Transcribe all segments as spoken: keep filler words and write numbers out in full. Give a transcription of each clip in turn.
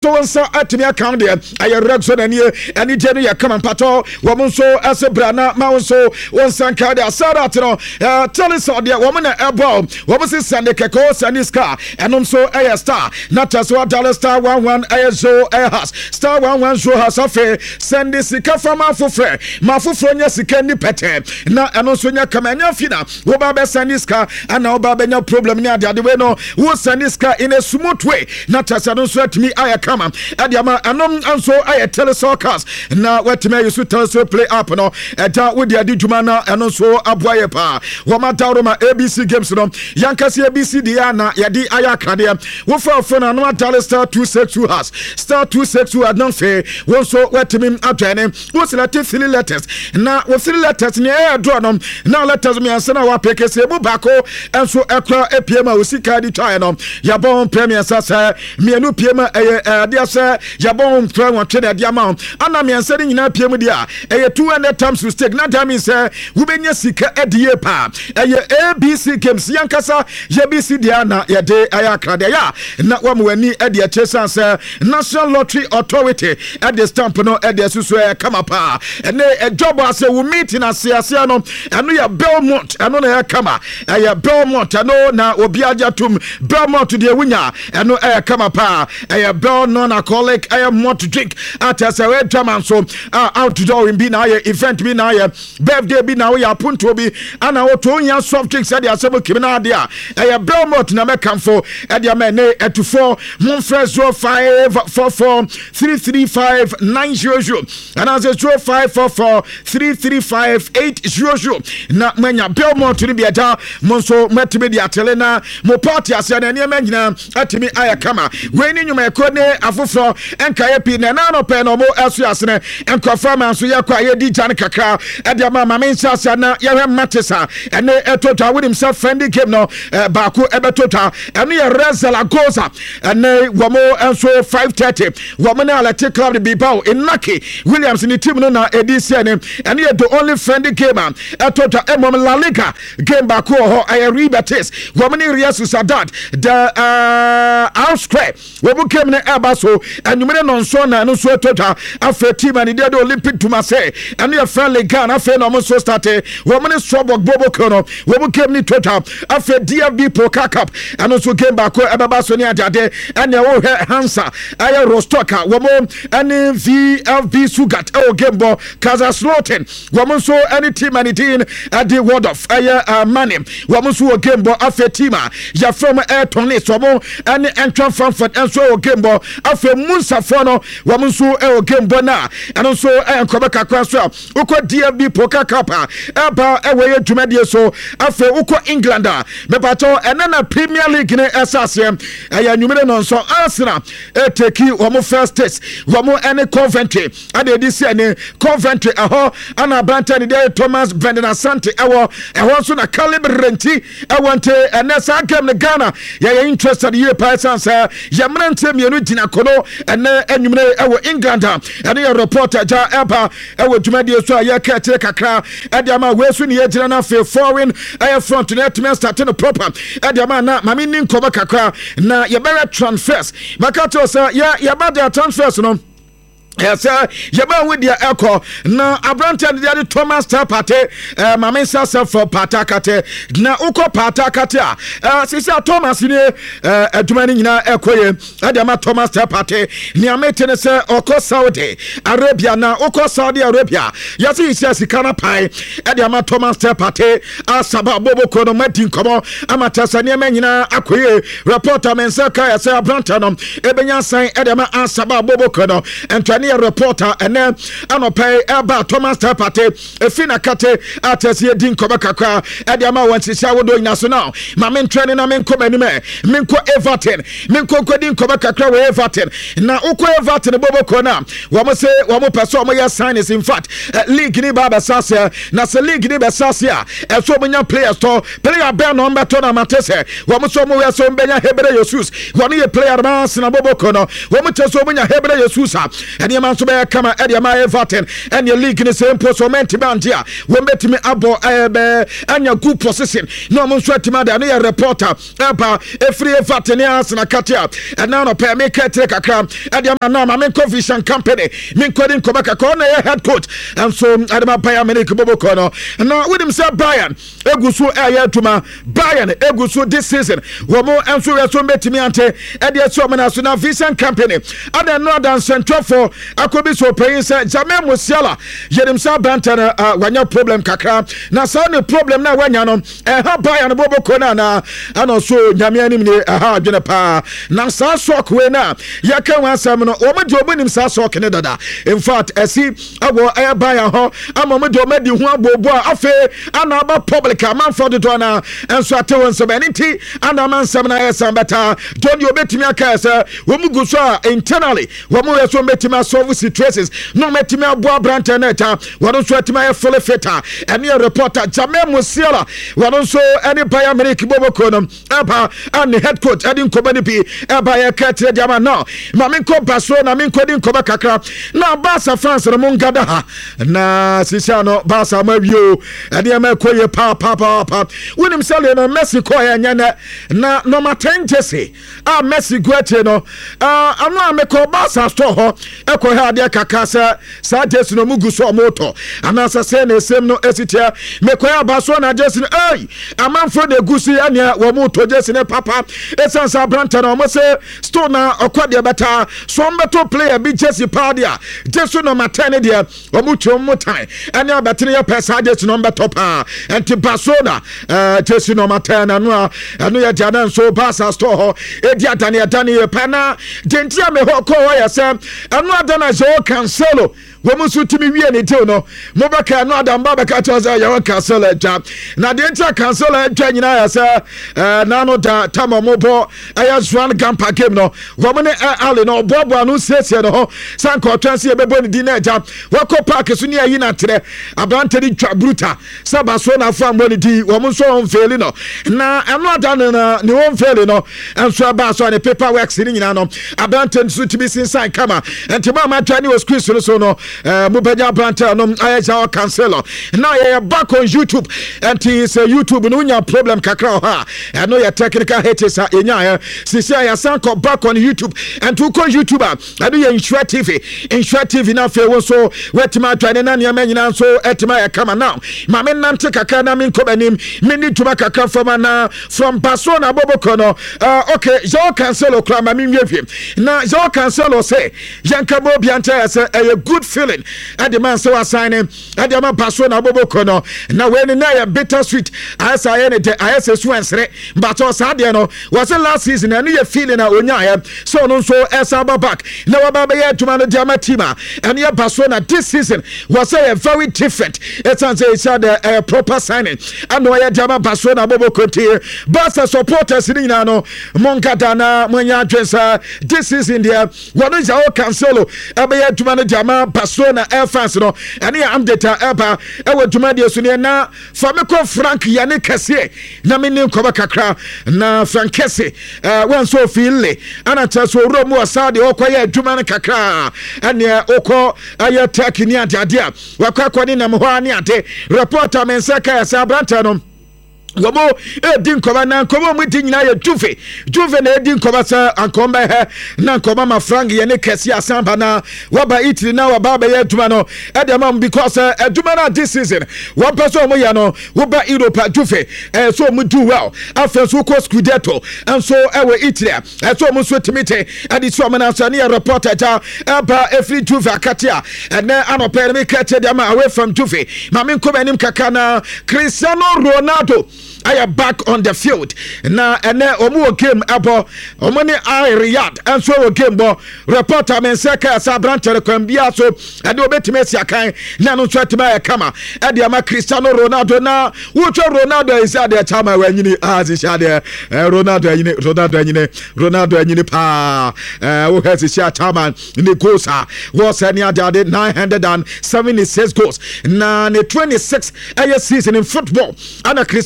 so nsa atimi account there aye Rexon anie ani jenu ya kama pato womo so ase brana ma so won sanka de asara tro tell us there womo na ebo womo se sande keko sande ska enom so aye star not as what dollar star one one aye zo aye has star one one zo has afe sande sika fama fofre ma fofro nya sika ni pete na enom so nya kama nya fina wo ba be sande ska ana wo ba be nya problem ni ade ade we no wo sande ska in a smooth way not as enom so atimi aye kama ade ama enom anso aye telesocast na wetime yusu teleso play up no eta with the adjuma na eno so aboye pa wo mataro ma A B C games no yankasi A B C dia na yadi ayaka de wo fa fo na no tele star two six two has star two six two adon fe wo so wetime atwane wo select three letters na wo three letters ni e draw no na letters me ansa na wa peke se bu bako enso ekra epiema wo sika di twa no yabon premier sasa mienu piema eye dia se yabon twa won twede dia ma ana me ansa nyina piemu dia eye two hundred times to stake na that means eh we benya sika edie pa eye A B C games yankasa ye B C dia na ye de ayakra de ya na wa mo ani edie chesan se National Lottery Authority at the stamp no edie susu e kama pa ene e job as we meet na siasia no eno ya Belmont eno na ya kama eye Belmont eno na obi ajatum Belmont de wunya eno e kama pa eye Bel non alcoholic eye malt drink at as a drama so outdoor in be na ye event be na ye birthday be na we apunto bi ana woto nya soft drinks e dey asebo kimina de a eye Belmont na mekamfo e dey amene at four mon frère zero five four four three three five nine zero zero and as zero five four four three three five eight zero zero na manya Belmont ni bi eta monso metime di atele na mo party ase na ne manyina atimi ayakama we ni nyuma ekone afofro enka ye pi na na no pe no mo asu ase ne enkofa man so ye kwa ye di jan kakra e de ma ma mensa ase na ye hwe matesa ene etota with himself friendly game no baako ebetota ene ye Rezela Goza ene womo enso five thirty womo na Athletic Club de Bilbao Inaki Williams ni team no na edisi ene ene ye the only friendly game etota emom La Liga game baako ho aye Rebetis womo ni Real Sociedad the uh outsquare womo game ne ebaso enumere no nso na no so etota afa team and the Olympic Tumase ene ye friendly Ghana afa no mo so start womo ni Strasbourg Bobo Kono womo game ni total afa D F B Poker Cup and so game baako ebaba so ni adade ene wo Hansa aye Rostock womo ene V F B Sugat o game bo Kaiserslautern womo so any team and team at the word of aye money womo so game bo afa team ya from air Tunis womo ene Eintracht Frankfurt and so game bo afa Munsa Fono womo so e game bo na and so e nkobe kakra so uko D F B Poker Cup eba e we dwumadie so afa uko England me pato enana Premier League ne esase aya nwumere no so Arsenal e take womo first test womo ene Coventry ade disi ene Coventry aho ana Brantony de Thomas Brendan Asante ewo eho so na caliber renti e wonte ene sa game ne Ghana ya ya interested ye person say ya mrante mienu dina kono ene enwumere ewo England ene ya reporter ja eba ewo dwumadie so ya ka tire kakra ade ama wesu ne ye gina na fe foreign air front net men start no proper ade ama na mami nin koba kakra na ye better transfers makato say ya ya ba their transfers no yes yaba with their echo na Abrantony de Thomas Tapate uh, mama sasa for patakate na uko patakate uh, sisa Thomas ni uh, adumani nyina ekoye adama Thomas Tapate ni ametene se oko Saudi Arabia na uko Saudi Arabia yasi isia sikana pai adama Thomas Tapate asaba bobo kono madin komo amatasa ni nyina akoye reporter mensaka yasa Abrantony ebenya san adama asaba bobo kono entani reporter ene anopai eba Thomas Tapate efina kate atese din koba kakra ade ama wansisia wodo national ma men training na men koba nime men ko Everton men ko kodin koba kakra we Everton na uko Everton bobo kona wo mo se wo mo person mo ya sign is in fact uh, league ni baba sasa na se league ni be sasa e so bonya players to player be no mbeto na matese wo mo so mo we so benya Hebre Jesus wo no ye player ma na bobo kona wo mo te so bonya Hebre Jesus a ene nneɛma nso bɛyɛ kama ɛde ama Everton ɛne league ne sɛ mpo so ɔmɛntimi ante a wɔmbɛtumi abɔ ɛbɛ anya good position na ɔmo nso atimi ada no yɛ reporter ɛba ɛfiri Everton ne Arsenal kate a ɛna no pɛ me kɛtere kakra ɛde ama na ma menkɔ vision company menkɔde nkɔba kakra ɔna yɛ head coach ɛnso ɛde ma Bayern Munich bɔbɔkɔ no na wonim sɛ Bayern egu so ɛyɛ atuma Bayern egu so this season wɔmo ɛnso yɛ so mbɛtimi ante ɛde ɛso ɔmo na so na vision company ada no ada nsɛntwɛfo akɔbi so pɛyin sɛ Jamal Musiala yɛnim sɛ Branta na wanya problem kakra na saa ne problem na wanya no ɛha Bayern bɔbɔkɔ na na ana so nyame anim ne ɛha adwene pa na saa shock we na yɛka wansɛm no wɔmo de ɔmo nim saa shock ne dada in fact ɛsi awɔ ɛyɛ Bayern ho ama ɔmo de ɔmo di ho abobo a afe ana aba public amanfo dodo na enso atewo nsɛm ɛne ti ana mansɛm na yɛ sam beta don you betimi aka sɛ wɔmo gu so a internally wɔmo yɛ so betimi solve situations no betimi aboa Branta na ta wɔno so atimi yɛ fully fit a ɛne reporter Jamal Musiala wɔno so ɛne Bayern Munich bɔbɔkɔ no ɛba ɛne head coach ɛde nkɔmɔ ne bi ɛba yɛ kɛtere diama no ma menkɔ Barcelona menkɔ de nkɔmɔ kakra na Barca fans no mo ngada ha na sisia no Barca ma wio ɛde ma kɔ yɛ pa pa pa pa wonim sɛ Lionel Messi kɔ yɛ nyane na number ten jersey a Messi guate no uh, ano a mekɔ Barca store hɔ ɛkɔ ha de kakra sɛ sa jersey no mugu so moto ana sɛ sɛ na esem no esitia mekɔ ya Barcelona jersey no ei amanfo de gusi ania wo moto jersey ne papa esansa Branta no mo sɛ store na ɔkɔ de beta so mbeto player bi jersey pa de a jersey number ten de wo mo twom mo tan ane abetene ya pesa jersey number top a enti Barcelona uh, jersey number ten anu a anu ya dia na so Barca store ho edi adane adane pa na dentia me ho kɔ hɔ yɛ sɛ anu adana Joao Cancelo wɔn nso timi wie ne tew no mo bɛka anu adamba bɛka kyerɛ sɛ yɛwɔ Cancelo atwa na dentia Cancelo atwa nyinaa yɛ sɛ ɛɛ nano da tama mo bɔ ɛyɛ Juan Gampa game no wɔn ne Ali no ɔboaboa no siesie no ho sanka ɔtɔn si ɛbɛbɔ ne din na agya wɔkɔ park so ne ayi na tere abrante de twa bruta sɛ Barcelona afɔ ambɔ ne di wɔn nso wɔn fɛli no na anu adane na ne wɔn fɛli no nso ɛba so ne paper works ne nyinaa no abrante nso tibi sinsan kama nti mo amatwa ne wɔ screen so so no Uh, Mubenya Branta no Joao Cancelo. Now you're back on YouTube and it's uh, YouTube no nya problem kakra ha. I know your technical haters are in ya. Sisi ya sanko back on YouTube and to call YouTuber. I do you Insure T V. Insure T V na fe wo so wetima twane na nya nyina so etima ya kama now. Ma me nante kakra na min ko banim mini tuma kakra from na from Barcelona boboko no. Uh, okay, Joao Cancelo kra ma min wie. Na Joao Cancelo say yanka bo bianta say a good feeling at the man so assigning at the man Barcelona boboko no na when na bitter sweet as I any I say swansre but us had no was the last season and you feeling a onya so no so esaba back na wa baba ye tuma no diama tima and ye Barcelona this season was a very different it's an say a, a proper signing and no ye diama Barcelona boboko tie Barca supporters ni na no monkata na monya dwensa this season there one is Joao Cancelo ebe ye tuma no diama Barcelona Air France no ene am data eba ewo dwuma de so ne na fameko Frank Yannick Kessié na me ne nkoba kakra na Frank Kessié eh wan so feel ana taso romu asade okoye dwuma ne kakra ene okọ aye taki ni ade ade a wakwa kwani na mho ani ade reporter men seka ya Branta no Gomo edi nkoma na nkoma mu ti nyina ye Juve Juve na edi nkoma sa ankoma he na nkoma ma Frank Yannick Kessié asamba na waba Italy na waba ba ye aduma no edema because aduma na this season one person mo ya no woba Europe Juve eh so mu do well after so ko Scudetto and so ewe Italy eh so mu so timite edi so na so na reporter ja eba every Juve akatia and then anope me kete dem away from Juve ma me nkoma nim kaka na Cristiano Ronaldo I am back on the field. Na ene omu game abo omoni I Riyadh and so game bo reporter men seka sa Branta kwambia so ade obetime sia kan na no so atima ya kama ade ama Cristiano Ronaldo na wucho Ronaldo is ade chama wanyini azi shade Ronaldo anyini Ronaldo anyini Ronaldo anyini pa eh wo hesi sia chama ni goals ha was any ade nine hundred seventy-six goals na ne twenty-six a season in football ana Cristiano Ronaldo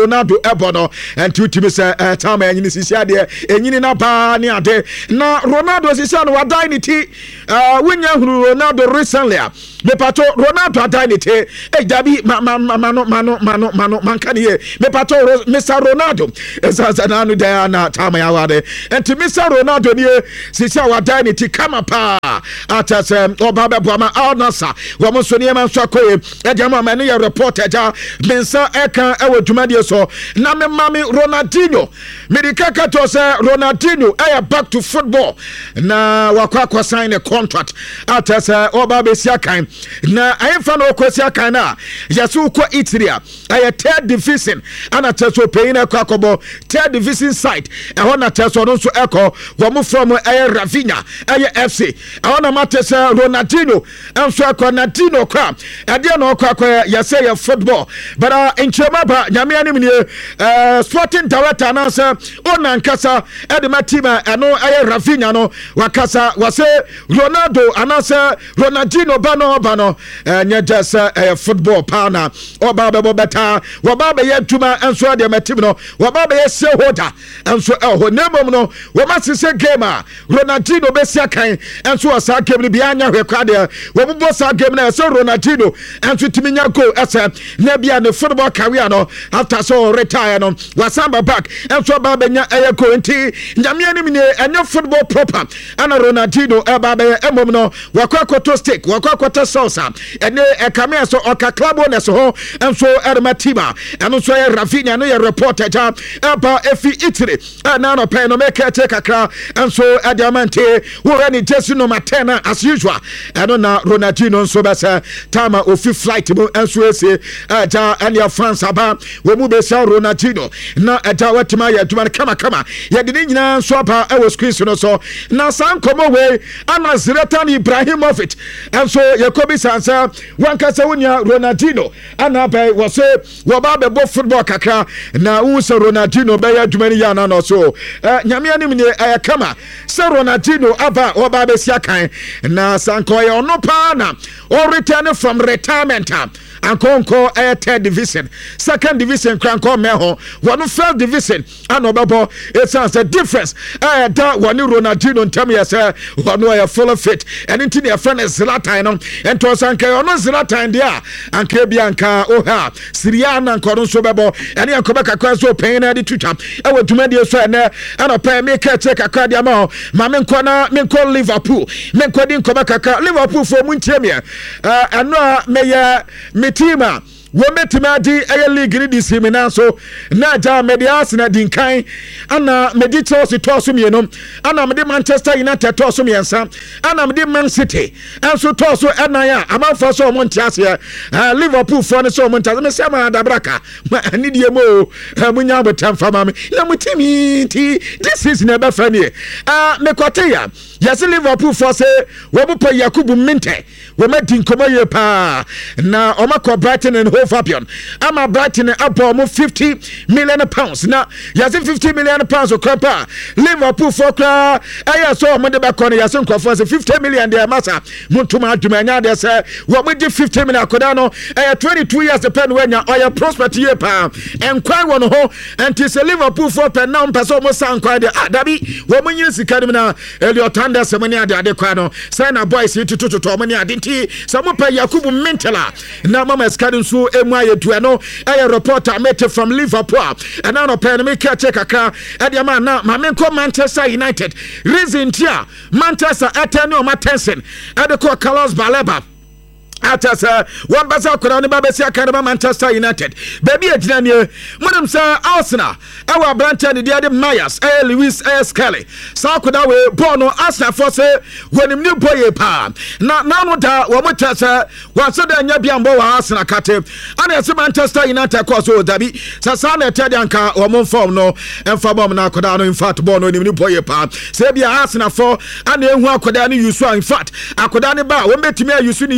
Ronaldo ebono and two to Mister Time and Sisiade and Yina Bani Ade. Now Ronaldo is son wa dynity uh when you Ronaldo recently. Me pato Ronaldo dynity eh dabi mano mano mano mano mano mankani me pato Mister Ronaldo esananu there na Time awade and to Mister Ronaldo ni sisi wa dynity kama pa atas oba be boama alnasa wo mo so ne man so akoye e de ma me report eja mensa eka ewo dwumadie so na me mami Ronaldinho medika kato se Ronaldinho eh back to football na wakwa kwa sign a contract atas oba be siakan na ayefa no kwasi kan na yasu ko Italia aye third division ana teso pay na kwakobo third division side e ho na teso no so eko wo mo from aye Rafinha aye F C ona matesa Ronaldinho enso eko Ronaldinho kwa ade na okwa kwa ya say ya football but uh, in chema ba nyame anim ni uh, sporting director na say ona nkasa e de matima eno aye Rafinha no wakasa wase Ronaldo anasa Ronaldinho ba no ba no nya just uh, football pana oba be beta oba be yentuma enso de matim no oba be yese hoda enso eho nemom no wo masese game a Ronaldinho be sia kan enso asa game ni bia nya hwekwa de wo bo sa game na so Ronaldinho enso timinya go esa na bia ne football career no after so retire no wasamba back enso ba be nya eye ko nti nyame anim ni enyo football proper ana Ronaldinho e ba be emom no wakwa koto stake wakwa koto salsa ene e kamea so oka club owners ho enso ermatima eno so e Rafinha no ye reporter ja eba efi Italy na no pen no make take kakra enso e diamante wo rani jesu no matena as usual eno na Ronaldinho so be say time ofi flight mo enso ese ja ene France aba wo mu be say Ronaldinho na eta watima ya duma kama kama ye de nyina so aba e wo screen no so na san komo we ana Zlatan Ibrahimovic enso Yakobi sansa wankasa wonya Ronaldinho ana bai wose wo ba be bo football kakra na wo se Ronaldinho be ya dwumani ya na no so nyame anim ni ayakama se Ronaldinho aba wo ba be sia kan na sanko ye ono pa na o return from retirement ankonko air third division second division kranko meho one first division anobabo it's a difference eh da one Ronaldinho ntam ya say one ya full fit and into their friend Zlatan no and to sanka ono Zlatan dia anka bianka oha Siriana nkono so bebo and yankoba kakwa so pen na di tutam e wo dwumadi so na ana pa me ka check akwa dia ma ma me nko na me nko Liverpool me nko di nkoba kakwa Liverpool for mu ntiamia eh ano me ya Tima wometima di aye league ni disimina so na ja medias na dinkan ana medi Chelsea to so mienum ana medi Manchester United to so miensa ana medi Man City enso to so enaya amanfa so mo ntiase uh, Liverpool for ne so mo ntiase me se ma da braka ani die mo munya botam fama me na mutimi ti this is never funny ah me kwateya yes Liverpool for say wo bo pa Yakubu Minte wo medi nkomo ye pa na o makọ Brighton and Fabian ama Brighton about mo fifty million pounds na yasin fifty million pounds okra Liverpool for kra aya so mo de be kono yasin kwafo say fifty million de masa muntuma adumanya de say wo mo di fifty million akoda no aya twenty-two years the pen wenya oya prospect ye pa enkwan won ho anti say Liverpool for pen na mpeso mo san kwa de adabi wo mo yin sika dem na Elliot Anderson mani ade ade kwa no say na boys tutututu mani ade nti say mo pa Yakubu Mintela na mama skadin so emu ayetua no aye reporter mate from Liverpool and now no pen me ka check aka e de ma na ma me ko Manchester United reason tia Manchester atani o matensen e de ko Carlos Baleba Atas one basa kura ni babesi akadema Manchester United baby ejina nie munam sa Arsenal ewa Branton de de Myers eh Lewis eh Skelly sa kuda we bono Arsenal for say wenim ni boye pa na na no da wo mutasa wa so da nya bia mbo wa Arsenal kate ana ese Manchester United ko so dabi sa sa na tede anka wo mon form no emfa bom na kuda no in fact bono ni boye pa se bia Arsenal for ana ehu akoda ni yusu in fact akoda ni ba wo betimi ayusu ni ye pa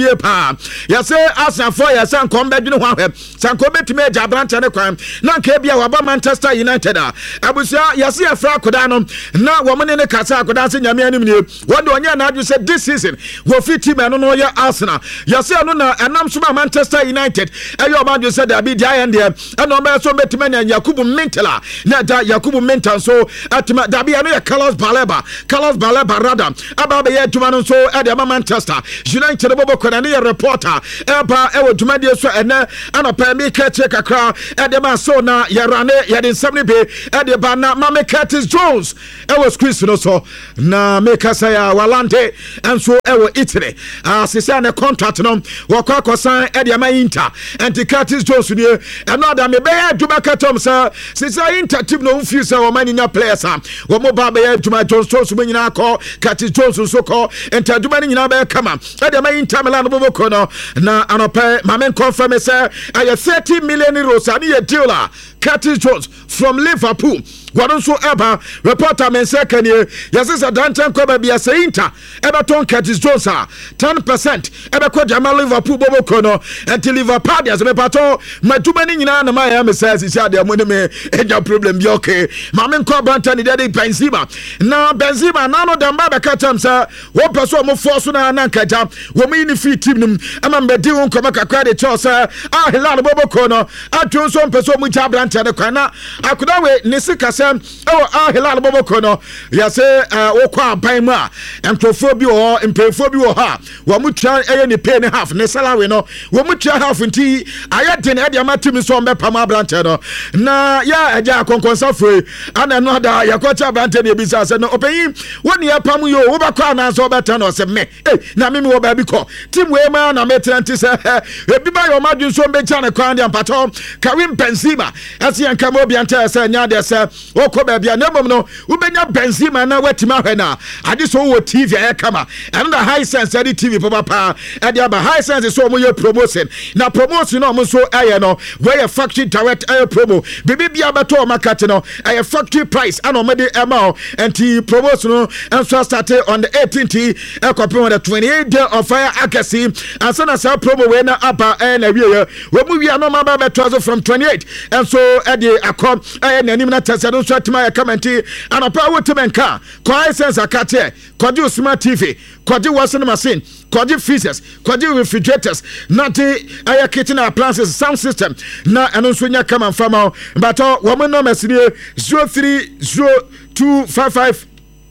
a yɛsɛ Arsenal for yɛsɛ nkɔm bɛdwene ho ahwɛ sanko betumi agya abrante ne kwan na nka bia waba Manchester United a abusua yɛsɛ yɛfra akoda no na wɔn ne ne kasa akoda sɛ nyame anim nie wɔde ɔnyɛ na adwo sɛ this season wɔ fi team ɛno no yɛ Arsenal yɛsɛ no na ɛnam so ma Manchester United ɛyɛ ɔba adwo sɛ dabi di ayɛ ndeɛ ɛna ɔbɛyɛ so betumi anya Yakubu Mintela na da Yakubu Minta so atuma dabi ɛno yɛ Carlos Baleba Carlos Baleba rada aba bɛyɛ adwuma no so ɛde ama Manchester United bobo kwana ne yɛ reporter ɛba ɛwɔ dwumadie so ɛnɛ anɔpɛ mi kɛkyɛ kakra ɛde ma so na yɛrane yɛde nsɛm ne be ɛde ba na Mame Curtis Jones ɛwɔ squeeze no so na make us say walante ɛnso ɛwɔ Italy asese ne contract no wɔkɔ akɔsan ɛde ama Inter and Curtis Jones nie ɛno ada me bɛyɛ adwuma katom sɛ sese Inter team no mfi sɛ wɔn ani nya players a wɔn ba bɛyɛ adwuma Jones Jones mo nyinaa kɔ Curtis Jones nso kɔ Inter adwuma ne nyinaa bɛyɛ kama ɛde ama Inter Milan bobo kɔ no na anɔpɛ Mame confirm sɛ ɛyɛ thirty million euros ani yɛ deal a Curtis Jones from Liverpool wɔn nso ɛba reporter mensɛ kanie yɛsɛ sɛ dankyɛn kɔ baabi ɛsɛ Inter ɛbɛtɔn Curtis Jones a ten percent ɛbɛkɔ gyama Liverpool bobo kɔ no ɛnti Liverpool deɛ sɛ mepatɔ madwuma ne nyinaa na mayɛ me sɛ sisi adeɛ mo ne me ɛnya problem bi okay Mame nkɔ branta ne deɛ Benzema na Benzema nano dɛmba bɛka kyɛm sɛ wɔpɛ so ɔmo fɔ so na nankagya wɔn yi ne free team nim ɛma mbɛdi wo nkɔmɔ kakra de kyɛw sɛ ah Hilal bobo kɔ no atwo nso mpɛ so ɔmo gya branta ne kwan na akodawe ne sika sɛ ɛwɔ ah Hilal bobo kɔ no yɛsɛ wɔkɔ aban mu a nkurɔfoɔ bi wɔ hɔ mpanyinfoɔ bi wɔ hɔ a wɔn mu tua ɛyɛ ne pay ne half ne salary no wɔn mu tua half nti ayɛ den ɛde ama team nso ɔmo bɛpam abrante no na yɛ ɛgya akɔnkɔnsa fure ana no da yɛkɔkyɛ abrante ne ebisa sɛ no ɔpanyin wɔn ne yɛpam yi o wɔbɛkɔ anaasɛ ɔbɛtɛn no ɔsɛ mɛ ee na mimi wɔ baabi kɔ team wei ma na mɛtena nti sɛ ebi ba yɛ ɔmo adwi nso mbɛgya ne kwan de ampatɔ Karim Benzema ɛsi yɛn kama obi ante sɛ nya de sɛ ɔkɔ baabi a na mmom no wobɛnya Benzema na watimi ahwɛ na ade so wɔ T V ɛyɛ kama ɛno da high sense ɛde T V papa paa ɛde aba high sense so ɔmo yɛ promotion na promotion na ɔmo nso ɛyɛ no wɔyɛ factory direct ɛyɛ promo bibi bia bɛtɔ ɔmo akate no ɛyɛ factory price ana ɔmo de ɛma ɔ ɛnti promotion no nso started on the eighteenth ɛkɔpem on the twenty-eighth day of fire akɛse ansa na saa promo wei na aba ɛyɛ na wie wɔ mu wie no ma ba bɛtɔ so from twenty-eight ɛnso ɛde akɔ ɛyɛ n'anim na tɛsɛ no nso atuma yɛ kamɛnti anɔpa wotem nka kɔ high sense akate kɔgye smart T V kɔgye washing machine kɔgye freezers kɔgye refrigerators na te ɛyɛ kitchen appliances sound system na ɛno nso nya kama mfama batɔ wɔn numbers nie zero three zero two five five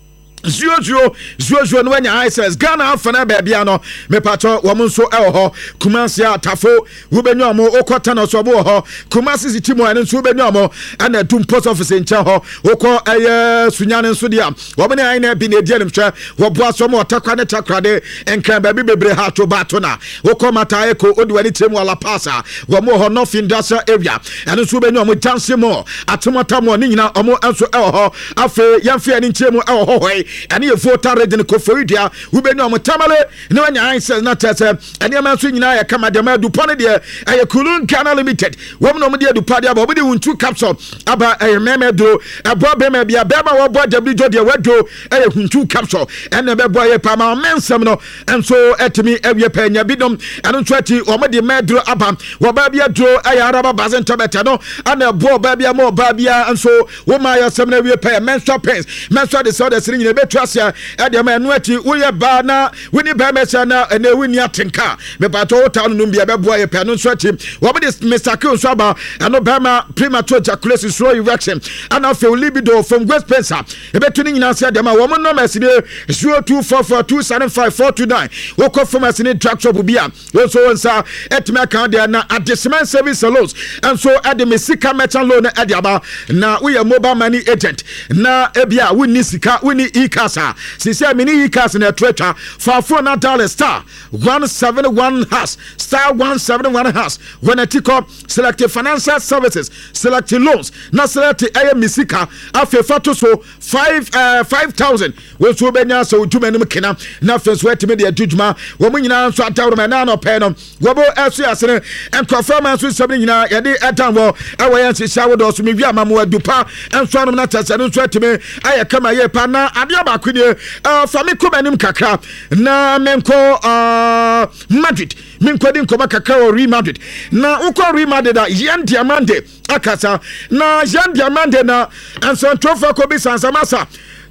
zero zero zero zero no wanya high sense Ghana afana baby ano me pato wo nso e wo ho Kumasi atafo wo benyu amo okota no so bo ho Kumasi sitimo ene nso benyu amo ana dum post office nche ho okọ eye sunyane nso dia wo bene ai na bi na die nimhwe wo boa so mo otakwa ne takrade enkan baby bebre ha to bato na okọ mata eko odi wani temu ala pasa wo mo ho no industrial area ene nso benyu amo chance mo atomata mo ni nyina omo enso e wo ho afi yamfe ani nchemu e wo ho hoi ani ye voter region ko foidia wo benyu amo tamale ne wanya answers na tese ani ama so nyina ya kama de ma dupone de aye Kulun Ghana Limited wo no mo de dupa de aba wo de wuntu capsule aba aye meme do abo be me bia be ma wo bo W jo de wado aye wuntu capsule ene be bo aye pa ma mensem no enso etimi awie pa nya bidom eno nso ati wo mo de medro aba wo ba bia dro aye araba bazen tobeta no ana bo ba bia mo ba bia enso wo ma ya sem na awie pa menstrual pains menstrual disorder siri nyina betuasia ade ma eno ati wo ye ba na woni ba mesa na ene woni atenka me bato wo ta no bia be bo aye pa no nso ati wo be Mister Kill so aba eno ba ma premature ejaculation slow erection ana fe libido from West Spencer e betu ni nyina se ade ma wo mo no mesi zero two four four two seven five four two nine wo ko from asini drug shop bia wo so wonsa etime kan de na adesman service salons enso ade me sika merchant loan ade aba na we ye mobile money agent na ebia we ni sika we ni e-casa sisi me ni e-casa na tretwa for phone na dial star one seven one hash star one seven one hash when a tick up select financial services select loans na select aye misika afi fato so five uh, five thousand we so benya so djuma nim kena na fenso etime de adjuma wo nyina so atawro me na no pe no wo bo asu asene enkofa man so sabni nyina ye de etan wo e wo yan sisa wo do so me wi amamo adupa enso anom na tasane so etime aye kama ye pa na ade nya ba ku de fa me ko manim kakra na menko uh Madrid menko din ko kakra o Real Madrid na uko Real Madrid da Jean Diamande akasa na Jean Diamande na anso trophy ko bi sansamasa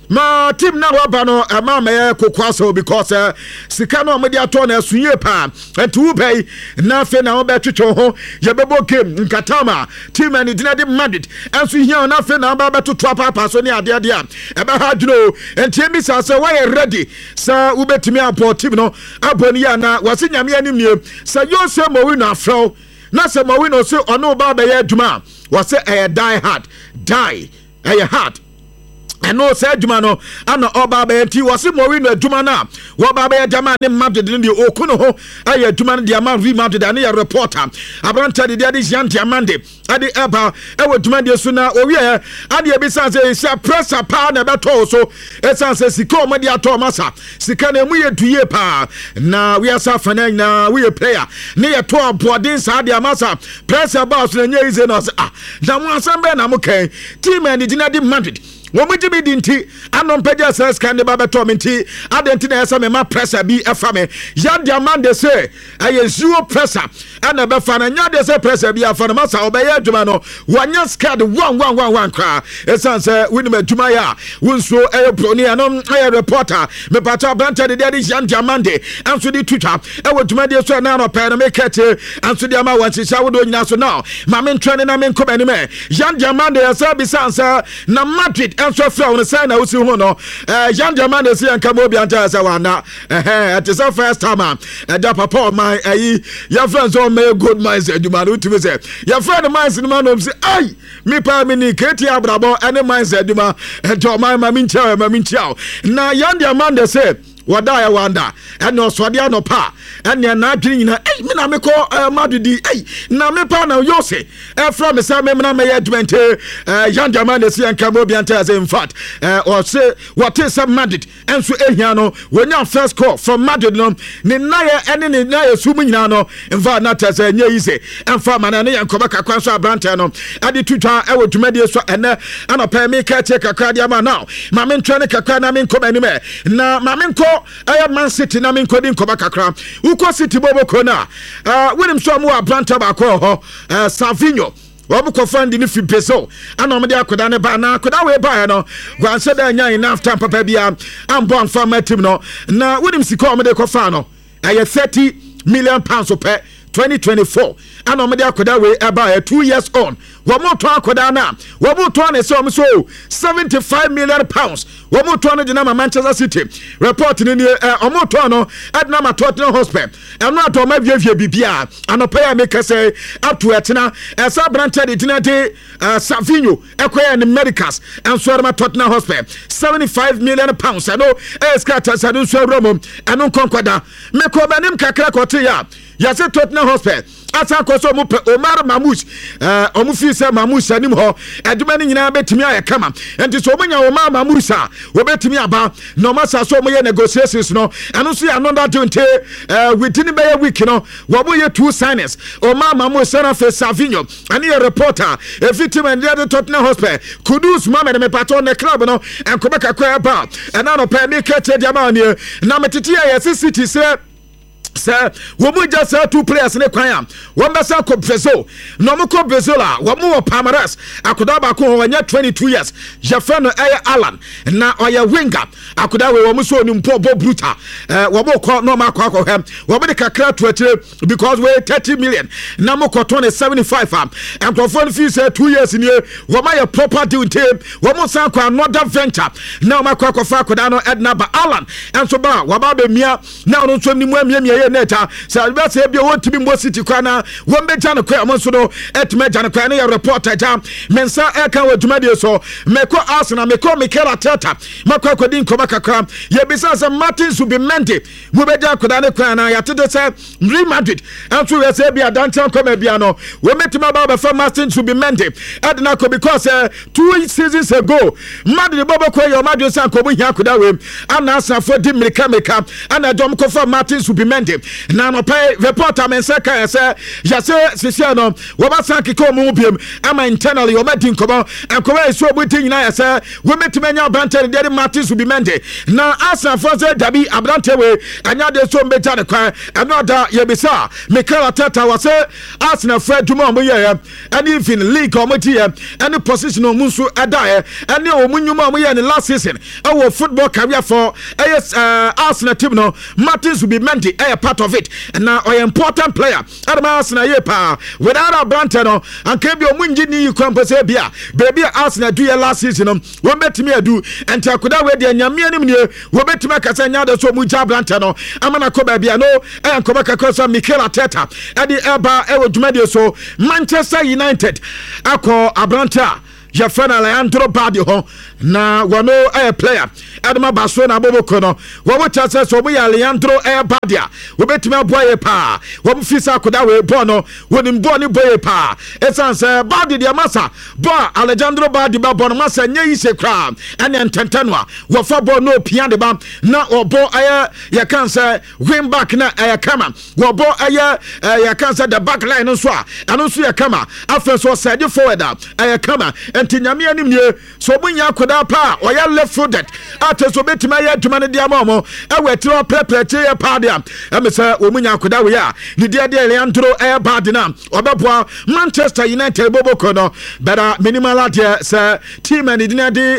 ma team na waba no ama me kokwaso because uh, sika no amede ato na asunye pa entu pay na fe na obetwetwe ho ye bebo game nkatama team and dinade Madrid enso hia na fe na ba beto to papa so ne ade ade a ebe ha dwuno enti emi sa se why ready sa ubetimi apo team no aboni ya na wase nyame anim nie sa yo se mo wi na afro na se mo wi no se ono ba be ya adwuma wase eh die hard die eh hard eno se adwuma no ana oba ba enti wase mo wi no adwuma na wo ba ba jama ne Madrid ne okuno ho aye adwuma ne dia man Real Madrid ane ya reporter abranta de dia de Jean Diamande ade eba e wo adwuma de so na owi e ade e bi san se se pressure pa na beto so e san se sika o ma dia to masa sika na mu ye duye pa na we asa fana na we player ne ye to abodin sa de masa pressure boss na nye ize no ah na mu asambe na mu kan team and dinade Madrid womu jibi dinti anon peja says kan de baba to minti adenti na esa me ma pressure bi efa me Jean Diamande say aye zero pressure ana be fa na nya de say pressure bi afa na masa obeye adwuma no wanya scared one one one one kra esan say wini me adwuma ya wonso aye broni anon aye reporter me pata branta de de Jean Diamande anso di tuta e wo adwuma de so na no pe na me kete anso di ama wan sisa wo do nyina so now ma me ntwene na me nkoma ni me Jean Diamande esa bi sansa na Madrid and so from the sign I was you know, uh, Jean Diamande see and come over and tell us now. At the first time, and that papa, my your friends all made good minds, and you man to say, your friend of mine in the man of say, ay, me pa mini Katie Abrabo, and the man said, Duma, and to my mammin chow, mammin chow. Now, Jean Diamande said, Wadaya wanda and no swadiano pa and you're not doing na eh me na me ko Madudi eh na me pa na yo say eh from me say me na me advent eh Jean Diamande see and Camobian tells in fact eh or say what is some Madrid and so eh no when your first call from Madrid no ni na ye ene ni na ye sumu nyina no in fact na tell say nye easy and for man na yankoba kakwan so abrante no ade tutwa e wodumade so ene ana pa me ka che kakra dia ma now ma me ntwa ne kakra na me nko bani me na ma me nko I am Man City na min kodin ko bakakra uko City bobo kona uh when him so mo abranta ba ko ho uh Savinho wabu ko fandi ni fi peso ana omde akoda ne ba na akoda we ba no gwanse da nyan na after papa bia ambo amfa matim no na when him sika omde ko fa no aye thirty million pounds per twenty twenty-four ana omde akoda we eba two years on wamo to akoda na wamo to na so so seventy-five million pounds wamo to na de na Manchester City report ni omo to no adna ma Tottenham Hotspur eno ato ma vievie bibia anopa make say up to etna esa branch de tinate Savinho ekoya ni Americas and so ma Tottenham Hotspur seventy-five million pounds eno eskata sadu so romo eno konkwada me ko banim kakra kote ya ya se Tottenham Hotspur asa ko so mo Omar Mamouche eh omo fi se Mamouche anim ho aduma ni nyina betimi aye kama enti so omonya Omar Mamouche a wo betimi aba no masa so mo ye negotiations no eno so another twenty eh within be week no wo bo ye two signers Omar Mamouche na fe Savinho ani a reporter e fitim and the Tottenham Hotspur Kudus Mohamed me patron the club no en ko beka kwa ba and na no pe me kete dia ma ni na metiti ya City say sir wo mu just two players ne kwan am wo mbesa ko Brazil no mo ko Brazil a wo mu wo Palmeiras akoda ba ko wanya twenty-two years Jefferson Aye Alan na oya winger akoda we wo mu so ni mpo bo bruta eh wo mo ko no ma ko ko hem wo mo de kakra to atire because we thirty million na mo ko to seventy-five am and profon fee say two years ni wo ma ya proper deal team wo mo san ko another venture na ma ko ko fa akoda no Edna ba Alan and so ba wo ba be mia na no so ni mu amia mia neta sa ba se bia won tibi Mo City kwana won be jana kwa mo so no etme jana kwa na ya reporter jam mensa e kan waduma de so meko Arsenal meko Mikel Arteta makwa kodin ko makakra ye bisa se Martin Zubimendi mo be jana kwa na kwa na ya tede se Real Madrid antu we se bia dantan ko ma bia no we metima ba ba fa Martin Zubimendi adna ko because uh, two seasons ago Madrid bobo ko yo Madrid san ko bo hia koda we ana Arsenal for di Mirika Mirika ana dom ko fa Martin Zubimendi na no pay reporter men say ka say ya say sisi no wo ba san kiko mu biem ama internally wo madi nkomo enkomo eso obuti nyina ya say wo metimanya branche de Martins be mende na Arsenal for say dabi abrante we anya de so mbeta ne kwan anoda ye bisa Mikel Arteta was say Arsenal for duma mo ye and even league committee any position o munsu adae any o munyuma mo ye ne last season our football career for as uh, Arsenal team no Martins will be meant a part of it and now an important player at Arsenal ye pa without a Branton no and can be a munji ni compose bia baby Arsenal do your last season no we bet me do and takuda we de nyame anim ne we bet me kasa nya da so muja Branton no amana ko baby no and ko baka ko so Mikel Arteta e di eba e wodumade so Manchester United akọ Abranta ya fana Leandro Badio ho na wano a player Adama Baso na Boboko no wo wota so mo ya Leandro e Badia wo betimi aboye pa wo mfisa koda we bo no wonim bo ni boye pa esanse Badi dia masa bo Alejandro Badi ba bo no masa nya yise kra ene ententanwa wo fa bo no pia de ba na obo aya ya kanse win back na aya kama wo bo aya ya kanse the back line no so a ano so ya kama afa so side forward aya kama enti nyame anim nie so bunya koda pa oya left footed ate so betima ya aduma ne dia mamo e wetiro prepare ye pa dia e me say omunya koda we ya ni dia dia Leandro e bad na obeboa Manchester United boboko no better minimal dia say team and dia di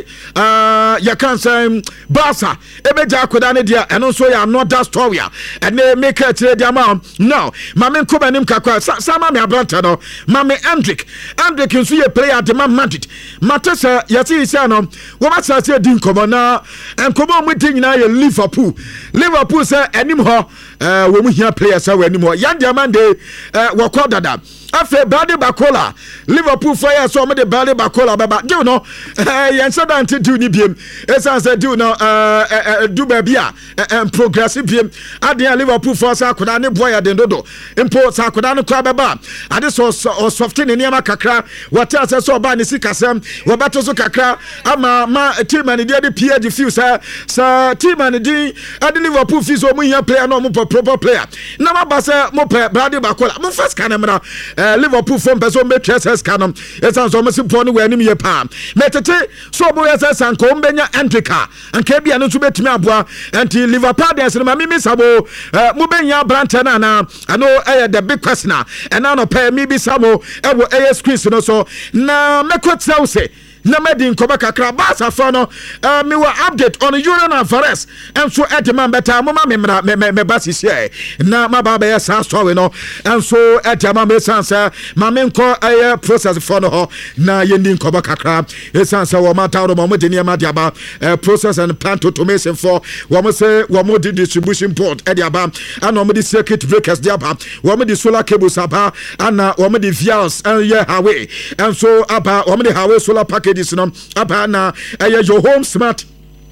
uh ya can say Barca e beja koda ne dia eno so ya another story and they make it dia mamo no mame ko banim kakwa sama me Abranta no mame Hendrick Hendrick nso ye player de man Madrid matesa yasi isi ano wo matsa se di nkomo na nkomo mu tin nyina ye Liverpool Liverpool say enim ho eh wo mu hia players say enim ho yan diamande eh wo ko dada afa Bradley Bacola Liverpool fire so me de Bradley Bacola baba do no eh yan so dan do ni biem esan say do no eh do ba bia eh progressive biem ade Liverpool for say akoda ne boy den dodo impo say akoda ne kwa baba ade so soften ne niam kakra what else so ba ne sikasem wo bato so kakra ama ma team and dey dey P G few say say team and dey ade Liverpool fees o mu hia player no mo proper player na ma ba say mo Bradley Bacola mo first kan na Uh, Liverpool from person make chess canon. It's an so much important when you palm. Metete so boy as an combenia antica and Kabi and to bet me abwa until Liverpool dance and Mammy Sabo uh Mubenya Brantana. I know I had the big question and now no pay me be Samo ever A S Chris no so na me quote say na medin ko baka krabasa fa no me wa update on Julian Alvarez and so etman beta mama me me me basis here na ma baba ya san story no and so etman me sansa ma me nko aye process for no na yendin ko baka kra e sansa wo mata ro mo de ne ma dia ba process and plant automation for wo mo say wo mo di distribution port e dia ba ana mo di circuit breakers dia ba wo mo di solar cables aba ana wo mo di vials and yeah highway and so aba wo mo di highway solar package this no apa na eh your home smart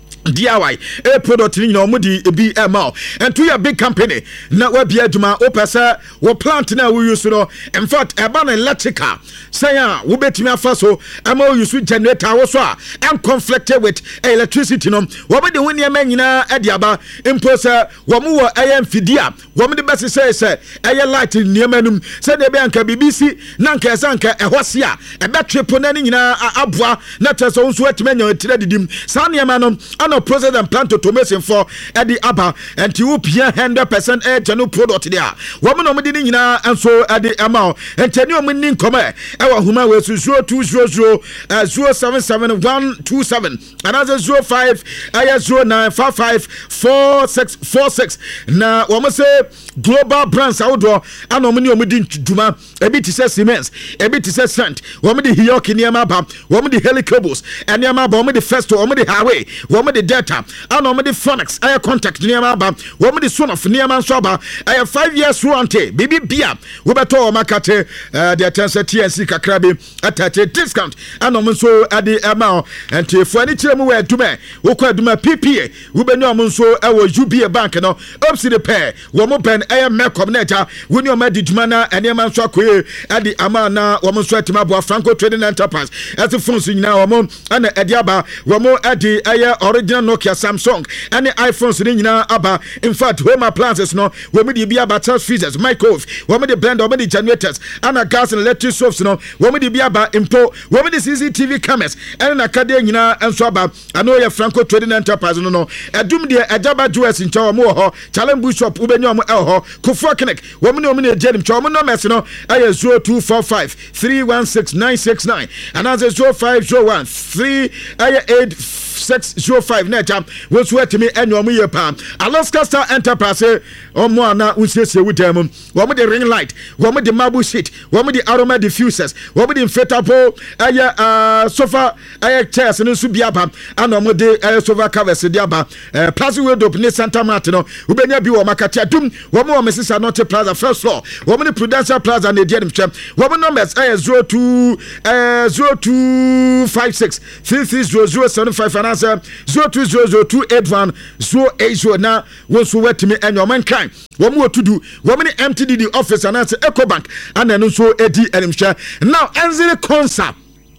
D I Y a product ni no mudi B M O and to your big company na we bia duma opesa wo plant na we use no in fact e ba na electrical say ah wo betimi afa so am we use generator wo so and conflicted with electricity no wo be de woni e manyina e dia ba imposa wo mu wo e mfidia wo me de best say say e light ni emanum say de be anka B B C na anka sanka e hose a e be triple na ni nyina aboa na teso nso atmanya tire didim sa ne emanum no process and plant automation for Eddie Abba and you pay one hundred percent a genuine product there. Woman no mudi nyina and so Eddie amount and tell you meaning come e wa huma we zero two zero zero zero seven seven one two seven another zero five zero nine five five four six four six na woman say global brands outdoor and no muni omudi duma e bit say cement e bit say sand woman the hioki niama ba woman the helicables and niama ba woman the first woman the highway woman the data and no the phonics I contact near my ba woman the son of near man soba I have five years warranty baby bia we beto makate the attention T N C kakrabi at a discount and no so at the amount and for any time we do me we kwa do my P P A we be no so e wo U B A bank no up the pair we mo ben e me coordinator we no ma di djumana and man so akwe at the amount na we mo so atima bo Franco Trading Enterprise as the phones nyina we mo and e dia ba we mo at the aye original Nokia, Samsung, and iPhones ni nyina aba. In fact, home appliances no, we me di aba charge freezers, microwave, we me di blender, we me di generators, and gas and electric stoves no, we me di aba impo, we me di C C T V cameras, and na kade nyina enso aba. Ano ye Franco Trading Enterprise no no. Edum de Ejaba Jewels in Chawo mo ho, Challenge Bush Shop ubenyo mo el ho, Kofo Connect, we me no me jenim chawo mo no mess no, aye zero two four five three one six nine six nine, and as zero five zero one three aye eight six zero five neta we sweat me enyo mo ye pa. Alaska Star Enterprise omo ana unsese wudem wo mo de ring light, wo mo de marble sheet, wo mo de aroma diffusers, wo mo de inflatable aye uh, sofa aye chairs no su biaba ana mo de aye sofa covers de aba uh, plastic wardrobe ne Santa Martin no ubenya bi wo makati adum wo mo Mrs. Not Plaza first floor, wo mo de Prudential Plaza ne de dem twem wo mo numbers aye zero two zero two five six three three zero zero seven five and answer zero two zero zero two eight one zero eight zero. Now wo so wet me enyo man kan wo mo to do wo mo M T D D office and answer Ecobank and then so edi elimhwa now enzire concert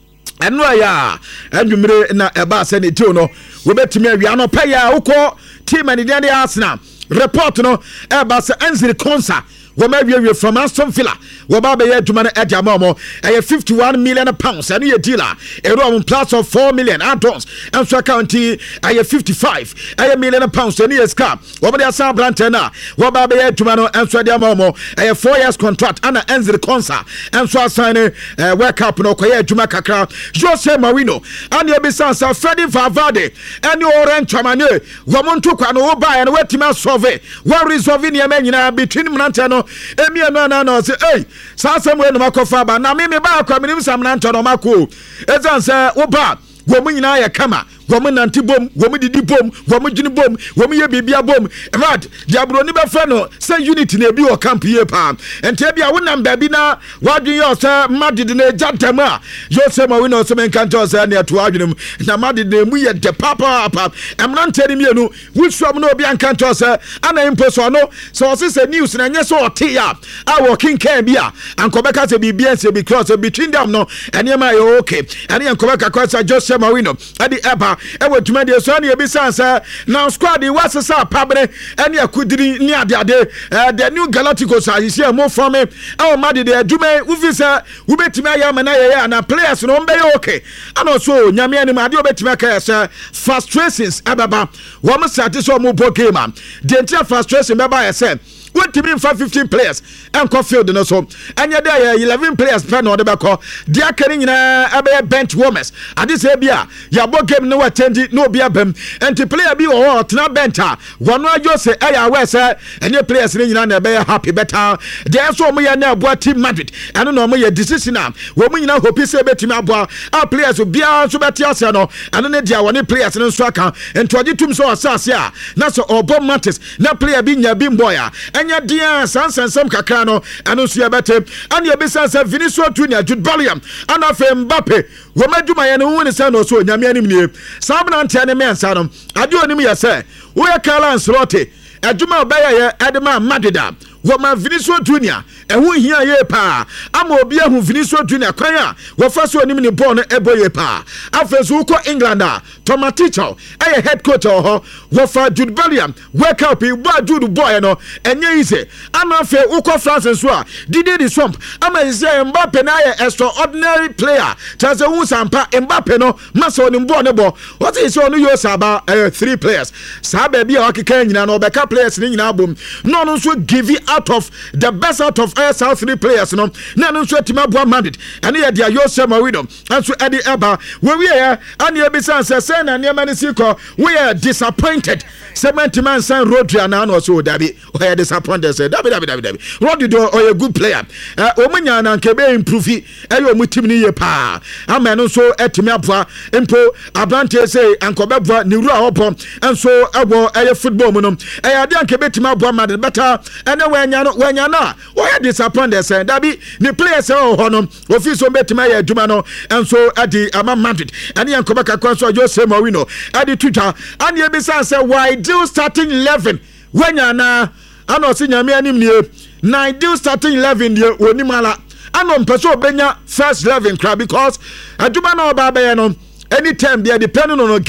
eno ya enwumre na eba se ne tio no wo betimi awia no pa ya ukọ team and the Arsenal report no eba se enzire concert we we from Aston Villa we ba be aduma na edia momo e fifty-one million pounds and ye dealer e ro plus of four million add-ons and so county e fifty-five e million pounds and ye scam we be asa brand na we ba be aduma no and so dia momo e four years contract and ends the concert and so assign e work up no koye aduma kakra Jose Mourinho and ye be sansa Freddy Valverde and your orange chamane we monto kwa no buy and we team solve we resolve ni e nyina between mnante no emi no na na say eh sa samwe no makofa ba na me me ba akwa minim sam na nto no mako ezan say wo ba wo mu nyina ya kama wo mu nanti bom wo mu didi bom wo mu jini bom wo mu ye bibia bom rad diabro ni be fa no say unity na bi o camp ye pa ente bia wo nam ba bi na wadwen yo say madid na jantam a yo say ma we no so men kan to say na to adwenem na madid na mu ye de papa papa emrante ni mienu wo suam na obi an kan to say ana impo so no so say news na nye so ote ya a working can bia an ko be ka say bibia say because between them no ene ma yo okay ene an ko be ka say Jose Mourinho adi eba ewe tuma de so na ebisansa now squad the was sa pabre ene akudiri ni ade ade the new Galacticos are here more from me e made de aduma ufisa ubetima ya mana ya na players no mbe okay and also nyame ani ma de obetima ka say frustrations ababa wo mo start so mo bo game the entire frustration beba ya say what to be fifteen players and field no so and ya there eleven players plan no de beko they are carrying na abe bench warmers ade say bia ya bo game no attend no bia bam and the player bi o tena bench one ajo say eh ya we say any players ni nyina na be happy better there so mo ya na abo team Madrid and no mo ya decision am wo mo nyina hope say betimi abo a players bia so beti ase no and ne dia one players no so aka and to tum so asase a na so obo matters na player bi nya bi boy a enya dia sansansam kakra no anu so yabete and ye bisansa Vinicius Junior Jude Bellingham and afa Mbappe wo maduma ye no woni say no so nyame anim nie sabna ntia ne mensa no ade onim ye say wo ya Carlo Ancelotti aduma obaya ye Edema Madrid wo ma Vinicius Junior ehu hia ye pa ama obi ehu Vinicius Junior kwan a wo fa so onim ni ball no eboye pa afesu ko England a Thomas Tuchel eye head coach ho wo fa Jude Bellingham wake up e ba Jude boy no enye ise ama fe uko France so a Didier Deschamps ama ise Mbappe na ye extraordinary player chaze hu sampa Mbappe no masa onim ball ne bo what is so no yo saba uh, three players saba bia okeka nyina no beka players ni nyina bom no no so give out of the best out of all South three players no na no so tima boa Madrid and ye dia Jose Mourinho and so Eddie Eba we we here and ye be say say na ne mani siko we are disappointed segment man san Rodri na no so dabi we are disappointed say dabi dabi dabi dabi Rodri do or a good player o munya na nke be improve e yo mutim ni ye pa ama no so etimi aboa empo abrante say ankobe boa ni ru a opo and so ebo eye football mu no e ade anke betimi aboa Madrid better and wanya no wanya na we are disappointed say dabi ni players o ho no ofi so betimi ya aduma no and so adi ama Madrid and yankobe kakwa so Jose Mourinho adi Twitter and ye be say why do starting eleven wanya na ano si nyame anim nie na do starting eleven die onimala ano mpeso obenya first eleven crowd because aduma na oba be no anytime they depending on a game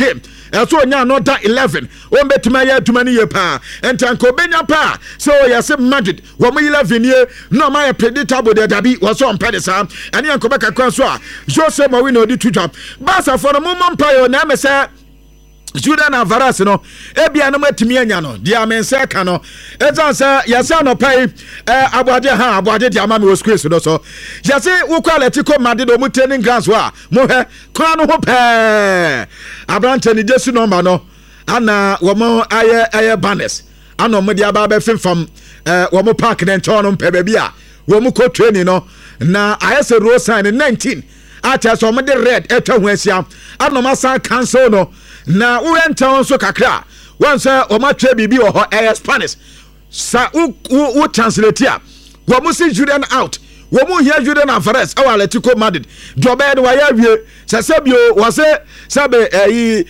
so nya another eleven o betuma ya aduma ni ye pa entanko benya pa so yase Madrid wo mo eleven ye no ma predictable de dabi wo so mpede sa ene yanko beka kwan so a Jose Mourinho di tutwa Barca for no mom pa yo na me say Julian Alvarez no ebia no matimi anya no dia mense ka no ezan say yase no pai eh Abuade ha Abuade dia ma me squeeze no so yase wo kwa Atletico Madrid o mu training grounds wa mo he kwa no ho pe Abrante ni jesu no ma no ana wo mo aye aye banners ana mo dia ba be fimfam eh wo mo park den tono pe ba bia wo mo ko training no na ayese road sign nineteen ata so mo de red etwa ho asia ana ma san cancel no na wo enta so kakra won say o ma twa bibi wo ho eh Spanish sa wo wo translate a wo mo see Julian out wo mo hia Julian Alvarez awa Atletico Madrid jobe de wa ya wie sesebio wo se sabe eh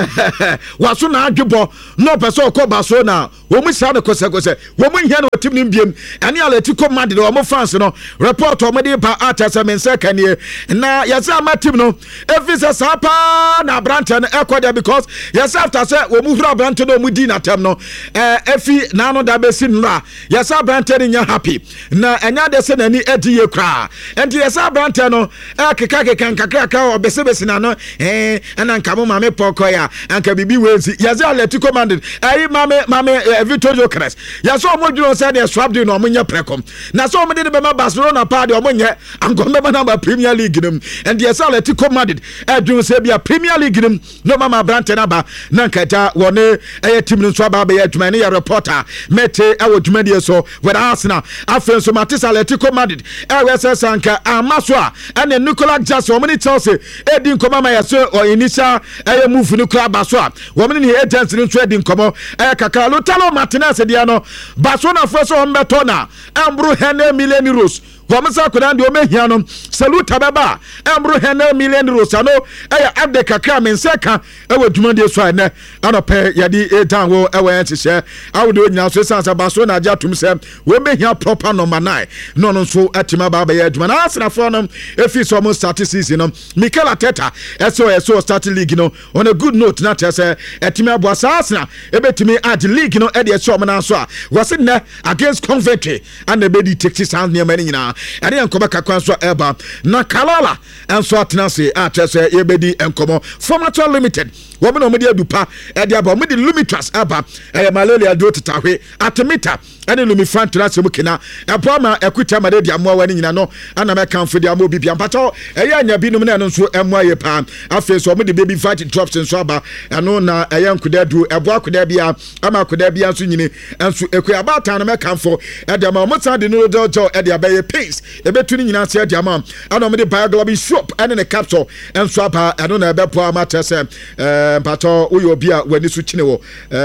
waso na adwebo no person ko baso na wo mo sia de kosekose wo mo hia no tim nim biem ene Atletico Madrid wo mo fans no report wo mo de pa atasa mense kanie na yasa ma tim no efisa sapa na Abrante no ekoda because yes after say wo mo hura Abrante no mu di na tem no eh efi na no da besi nra yasa Abrante ni nya happy na enya de se nani edi ye kra enti yasa Abrante no e keka keka kakra ka obese besi na no eh ana nka mo mame pokoya anka bibi wezi yasa Atletico Madrid ayi mame mame Vitor Jokeres yasa o mo dwuro say de swap de no mo nya prekom na so mo de be ma Barcelona pa de o mo nya ankombe ba na Premier League nim enti yasa Atletico Madrid e dwuro say bia Premier League nim no mama Abrante na ba na nkata woni eye team no so ba be adwuma ne ya reporter mete e wo dwuma de so with Arsenal afen so Matisa Atletico Madrid e we say sanka amaso a ene Nicolas Jackson o mo ni Chelsea e di nkoma ma yaso o initial eye move no club aso a wo mo ni agents no so di nkomo e kaka Lautaro Martinez dia no Barcelona for so mbeto na embru hene million euros Wamsa kudan de omehia no salute baba embru hene million euros no eya ade kakra men seka e wadwuma de so ane anope yadi etan wo e wa enhye awde onyina so sansa baso na aja tum se we mehia proper number nine no no so atima baba ya adwuma na asna for no efi so mo start season no Mikel Arteta eso eso start league no on a good note na tese etima abo asna ebetimi ad league no e de so mo na so a wase ne against Coventry and ebedi Texas sound near many nyina ade enkoba kakwan so eba na Kalala enso atenase atese yebedi enkomo Formato Limited wo me no me de adupa e de aba me de Lumitras aba e malaria do tetahwe atemita ene Lumifant na se mukina e poma ekuta ma de amoa wani nyina no ana me kan fodi amo bibia mpato e ya nya binum na no so emoa ye pa afi so me de baby fight drops nso aba eno na e ya nkuda du ebo akoda bia ama akoda bia nso nyini enso ekua abata na me kan fo e de ma mo sa de no dojo e de abaye pace e betu ni nyina se de ama ana me de bioglobin shop ene ne capsule enso aba eno na ebe po ama tese eh mpato uyo bia wani su chine wo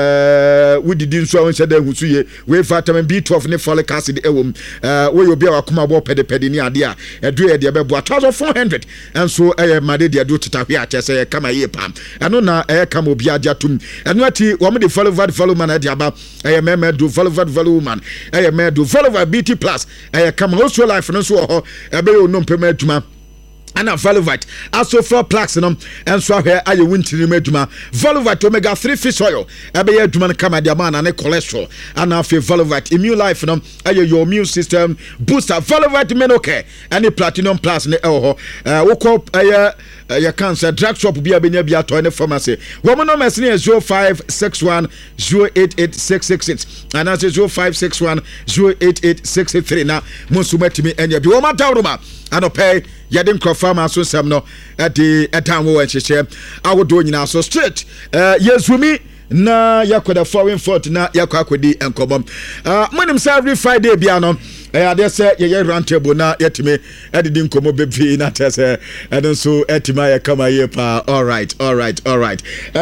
eh wudidi nso won se da husu ye we vitamin B twelve ne folic acid ewom eh uyo bia wakoma bo pede pede ni ade a edu ye de bebo one thousand four hundred enso eh made de do tetahwe a tese kama ye pam eno na eh kama obi aja tum eno ati wo me de follow vad follow man de aba eh me do follow vad follow man eh me do follow B T plus eh kama also life no so ho ebe yo no mpema aduma ana Voluvite asofra plaques no enso ahwe aye wintiri maduma Voluvite omega three fish oil ebe ye aduma kama dia man na cholesterol ana afi Voluvite immune life no aye your immune system booster Voluvite menoke any platinum plus ne eho woko aye ya cancer drug shop bia benya bia to ne pharmacy wo mo no mesne zero five six one zero eight eight six six six ana zero five six one zero eight eight six three na monsumatimi enya bi wo ma tawroma ano pay yadin crofama so sam no e de etan wo enhyehyɛ awodo nyina so straight eh yezumi na yakoda foreign fort na yakwa akodi enkomom ah monim say every Friday bia no eh ade say ye round table na yetime edidi nkomo bebi na tese eden so etima ya kama ye pa all right all right all right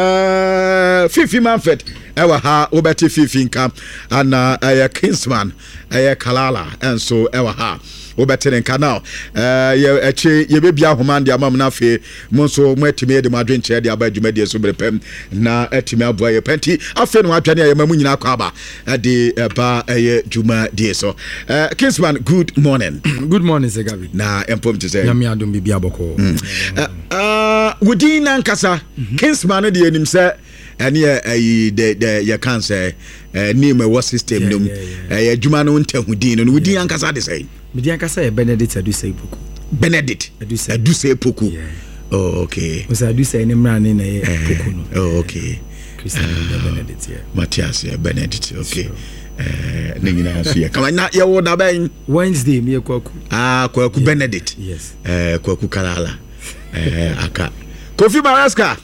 uh Fifi Manfred ewa ha obeti Fifi nka ana eh Kingsman eh Kalala and so ewa ha obetere nka now eh ye echi ye bebia homa ndi amam na fe mo so mo etime de madwen che de aba dwuma de so berepem na etime abo ye penti afe no atwane ye mamu nyina kwa aba de eba ye dwuma de so eh Kingsman good morning. Good morning Segabi na empom to say nyame adom bibia boko ah wudi na nkasa Kingsman de enim say and yeah, the the your cancer name what system no eh adwuma no ntahudin no wudi ankasa de say medi ankasa Benedict Adusei Poku Benedict Adusei Adusei Poku oh okay was Adusei ne mra ne na Poku no oh okay Christian Benedict yeah Matthias Benedict okay eh ningina so ya kama na ya wo da ben Wednesday me Kwaku ah Kwaku Benedict yes eh Kwaku Kalala eh aka Kofi Maraska.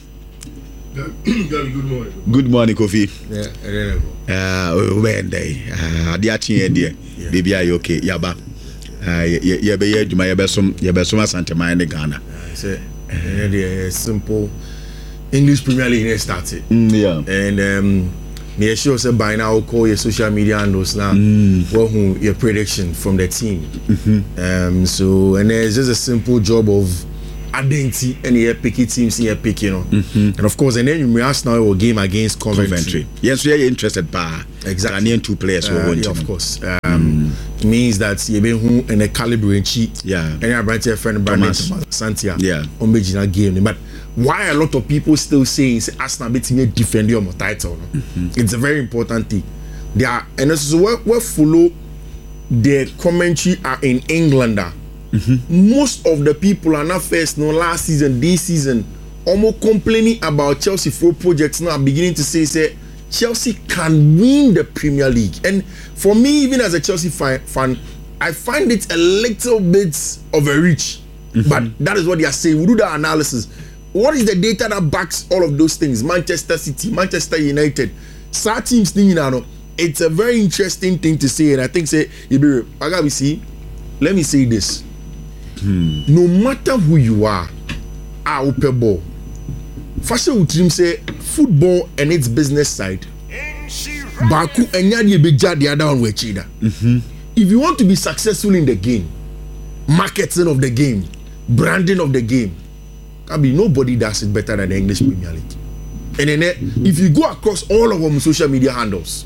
Good morning. Good morning, Kofi. Yeah, uh, when day, uh, the action dear, baby, are you okay? Yaba, uh, you be you my besum, you besum Santa Maria Ghana. Say, uh, simple English Premier League started. Mm, yeah, and um, me sure say by now I'll call your social media handles now. Mm. What who your prediction from the team? Mm-hmm. Um, so and it's just a simple job of identity and here picky teams here pick, you know. Mm-hmm. And of course, and then we ask now a game against Coventry. Coventry. Yes, we are interested by exactly two players who uh, want yeah, of course. Um, mm. means that you be who and a caliber and cheat. Yeah. And I brought a friend Brandon Santia. Yeah. On original game, but why a lot of people still saying say Arsenal beating a defend your title? No? Mm-hmm. It's a very important thing. They are and this is what we follow. The commentary are in England. Mm-hmm. Most of the people are not first no last season, this season, almost complaining about Chelsea for projects now, beginning to say, say Chelsea can win the Premier League. And for me, even as a Chelsea fan, fan I find it a little bit of a reach. Mm-hmm. But that is what they are saying. We do the analysis. What is the data that backs all of those things? Manchester City, Manchester United, S A teams thing, you know. It's a very interesting thing to say, and I think say, I gotta see. Let me say this. Hmm. No matter who you are, I will ball. Fashion would dream say football and its business side. Baku and Yadi be the other one with Chida. If you want to be successful in the game, marketing of the game, branding of the game, can be nobody does it better than the English Premier League. And then if you go across all of our social media handles,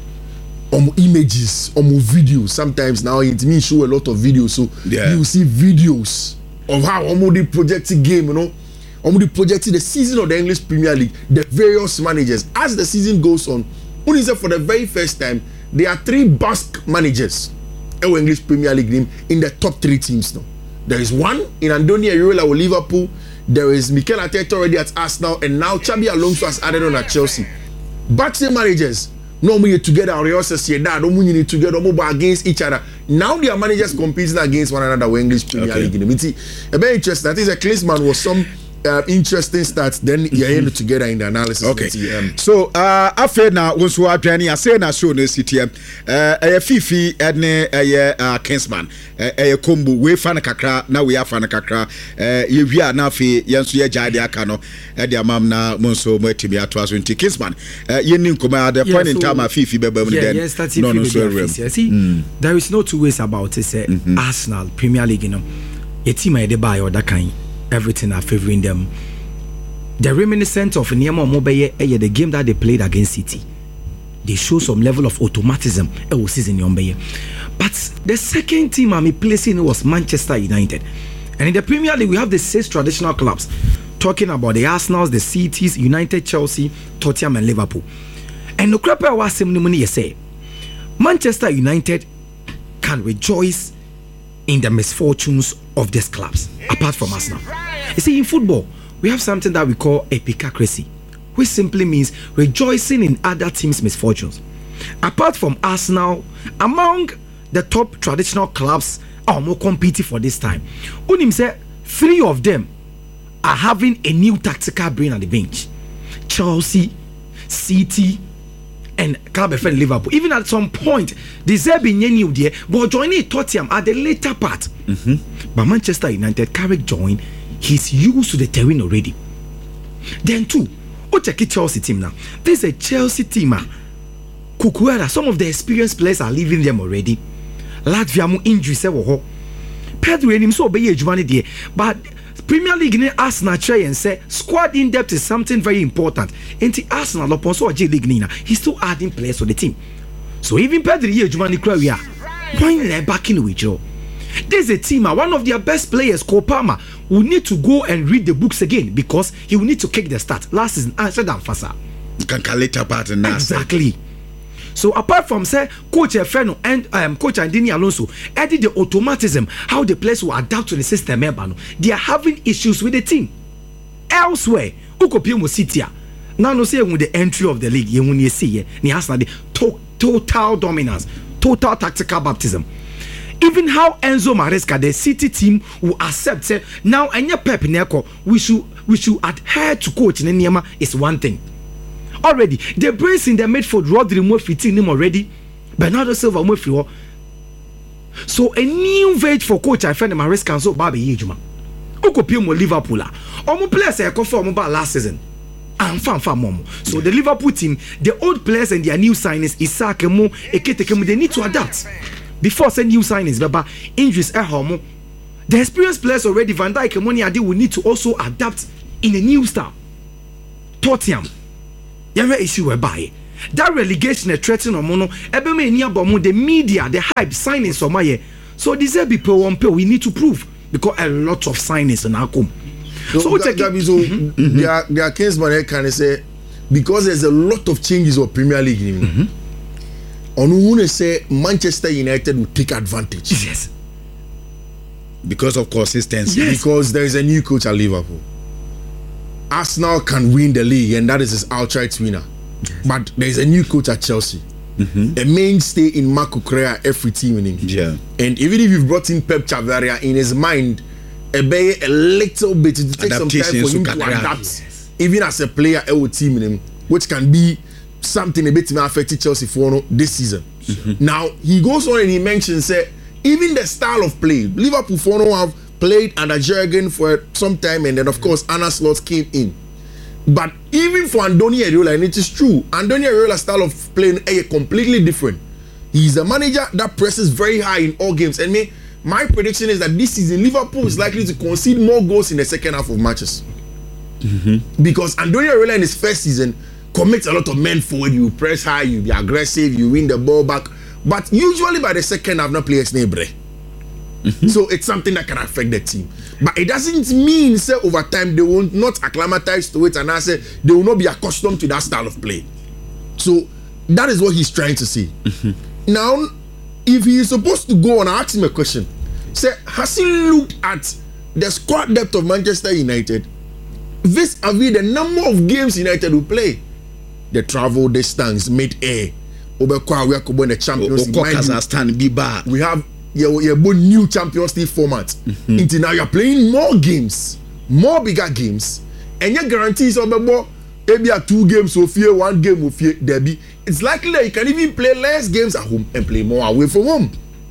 on images, on videos. Sometimes now it means show a lot of videos, so yeah. You see videos of how Omodi projected game, you know, Omodi projected the season of the English Premier League, the various managers. As the season goes on, when is it for the very first time, there are three Basque managers in the English Premier League game in the top three teams now. There is one in Andoni Iraola with Liverpool. There is Mikel Arteta already at Arsenal, and now Xabi Alonso has added on at Chelsea. Basque managers. No more together, Real Sociedad, no more together, no more against each other. Now their managers competing against one another with English Premier okay. League. It's a very interesting. I think the Klinsmann was some uh, interesting stats. Then you're mm-hmm. together in the analysis. Okay. The, um, so, uh, after now, once we are planning, I say na show no city. Uh, a Fifi and a Klinsmann, a combo. We fan kakra. Now we are fan kakra. Uh, you are now fi yansu ya jadi akano. Edi amam na monso mo timi atwa so nti Klinsmann. Uh, you nin kuma the point in time Fifi be be then. Yes, that's no no so see, mm. there is no two ways about it. Say mm-hmm. Arsenal Premier League, you know, a team I dey buy or that kind. Everything are favoring them. The reminiscent of Niamo Mobeye, eh, the game that they played against City. They show some level of automatism. It was season Yombeye. But the second team I'm placing was Manchester United. And in the Premier League, we have the six traditional clubs. Talking about the Arsenals, the Cities, United, Chelsea, Tottenham, and Liverpool. And the crap was similarly say Manchester United can rejoice in the misfortunes of these clubs, apart from Arsenal. You see, in football, we have something that we call epicacracy, which simply means rejoicing in other teams' misfortunes. Apart from Arsenal, among the top traditional clubs are more competing for this time. Unim said three of them are having a new tactical brain on the bench. Chelsea, City, and Club F N Liverpool. Even at some point, they say be new there, but joining Tottenham at the later part. Mm-hmm. But Manchester United, Carrick joined. He's used to the terrain already. Then two, oh check it Chelsea team now. There's a Chelsea team. Kukuera, some of the experienced players are leaving them already. Latvia mu injury say wo. Pedro him so be adwumane there, but Premier League in Arsenal try and say squad in depth is something very important. Into Arsenal upon so J League Nina, he's still adding players to the team. So even Pedro here Jumani Krawia, why they backing with you? There's a team, one of their best players, Cole Palmer, will need to go and read the books again because he will need to kick the start. Last season, answer than Fasa. can later part and exactly. So apart from say coach Efeno and um, coach Andini Alonso added the automatism how the players will adapt to the system, they are having issues with the team. Elsewhere, Ukopimo City now no say with the entry of the league, you when you see ni has the to- total dominance, total tactical baptism. Even how Enzo Maresca, the City team, will accept say now any Pep Neko, we should we should adhere to coach Nenyama is one thing. Already, the brace in the midfield, Rodri more fitting him already. Bernardo Silva more fit. So a new veg for coach I find Maresca and so Babi Yejuma. Okopio mo Liverpool. Omo players I come from last season. And fan fan mom. So the Liverpool team, the old players and their new signings, Isaac Mo, Eketeke, they need to adapt. Before say new signings, Baba, injuries, Ehomo. The experienced players already, Van Dijk and Moni Adi will need to also adapt in a new style. Tottenham. Yẹn issue whereby that relegation a threatening on mono ebe me ni abomu the media the hype signings on my so this be per one per we need to prove because a lot of signings in our come. So, so that, that so mm-hmm. there are there are cases man can say because there's a lot of changes of Premier League. Mm-hmm. On who say Manchester United will take advantage. Yes. Because of consistency. Yes. Because there is a new coach at Liverpool. Arsenal can win the league and that is his outright winner. Yes. But there is a new coach at Chelsea. Mm-hmm. A mainstay in Marco Correa every team in England. Yeah. And even if you've brought in Pep Chavaria in his mind, a, a little bit to take some time for him to adapt, yes. even as a player, a team in him, which can be something a bit more affected Chelsea for this season. Mm-hmm. Now he goes on and he mentions say, even the style of play, Liverpool for now have played under Jurgen for some time, and then of course Arne Slot came in. But even for Andoni Iraola, and it is true, Andoni Iraola's style of playing is completely different. He's a manager that presses very high in all games. And me, my prediction is that this season Liverpool is likely to concede more goals in the second half of matches. Mm-hmm. Because Andoni Iraola in his first season commits a lot of men forward. You press high, you be aggressive, you win the ball back. But usually by the second half, no players neighbor. Mm-hmm. So it's something that can affect the team. But it doesn't mean say over time they will not acclimatize to it and I say they will not be accustomed to that style of play. So that is what he's trying to say. Mm-hmm. Now, if he is supposed to go on, I ask him a question. Say, has he looked at the squad depth of Manchester United vis-a-vis the number of games United will play? The travel distance, mid-air. Obekwa we are in the Champions League. We have your your new Champions League format. Mm-hmm. Until now, you are playing more games, more bigger games, and your guarantees of the maybe a two games of fear, one game of fear, derby. It's likely that you can even play less games at home and play more away from home.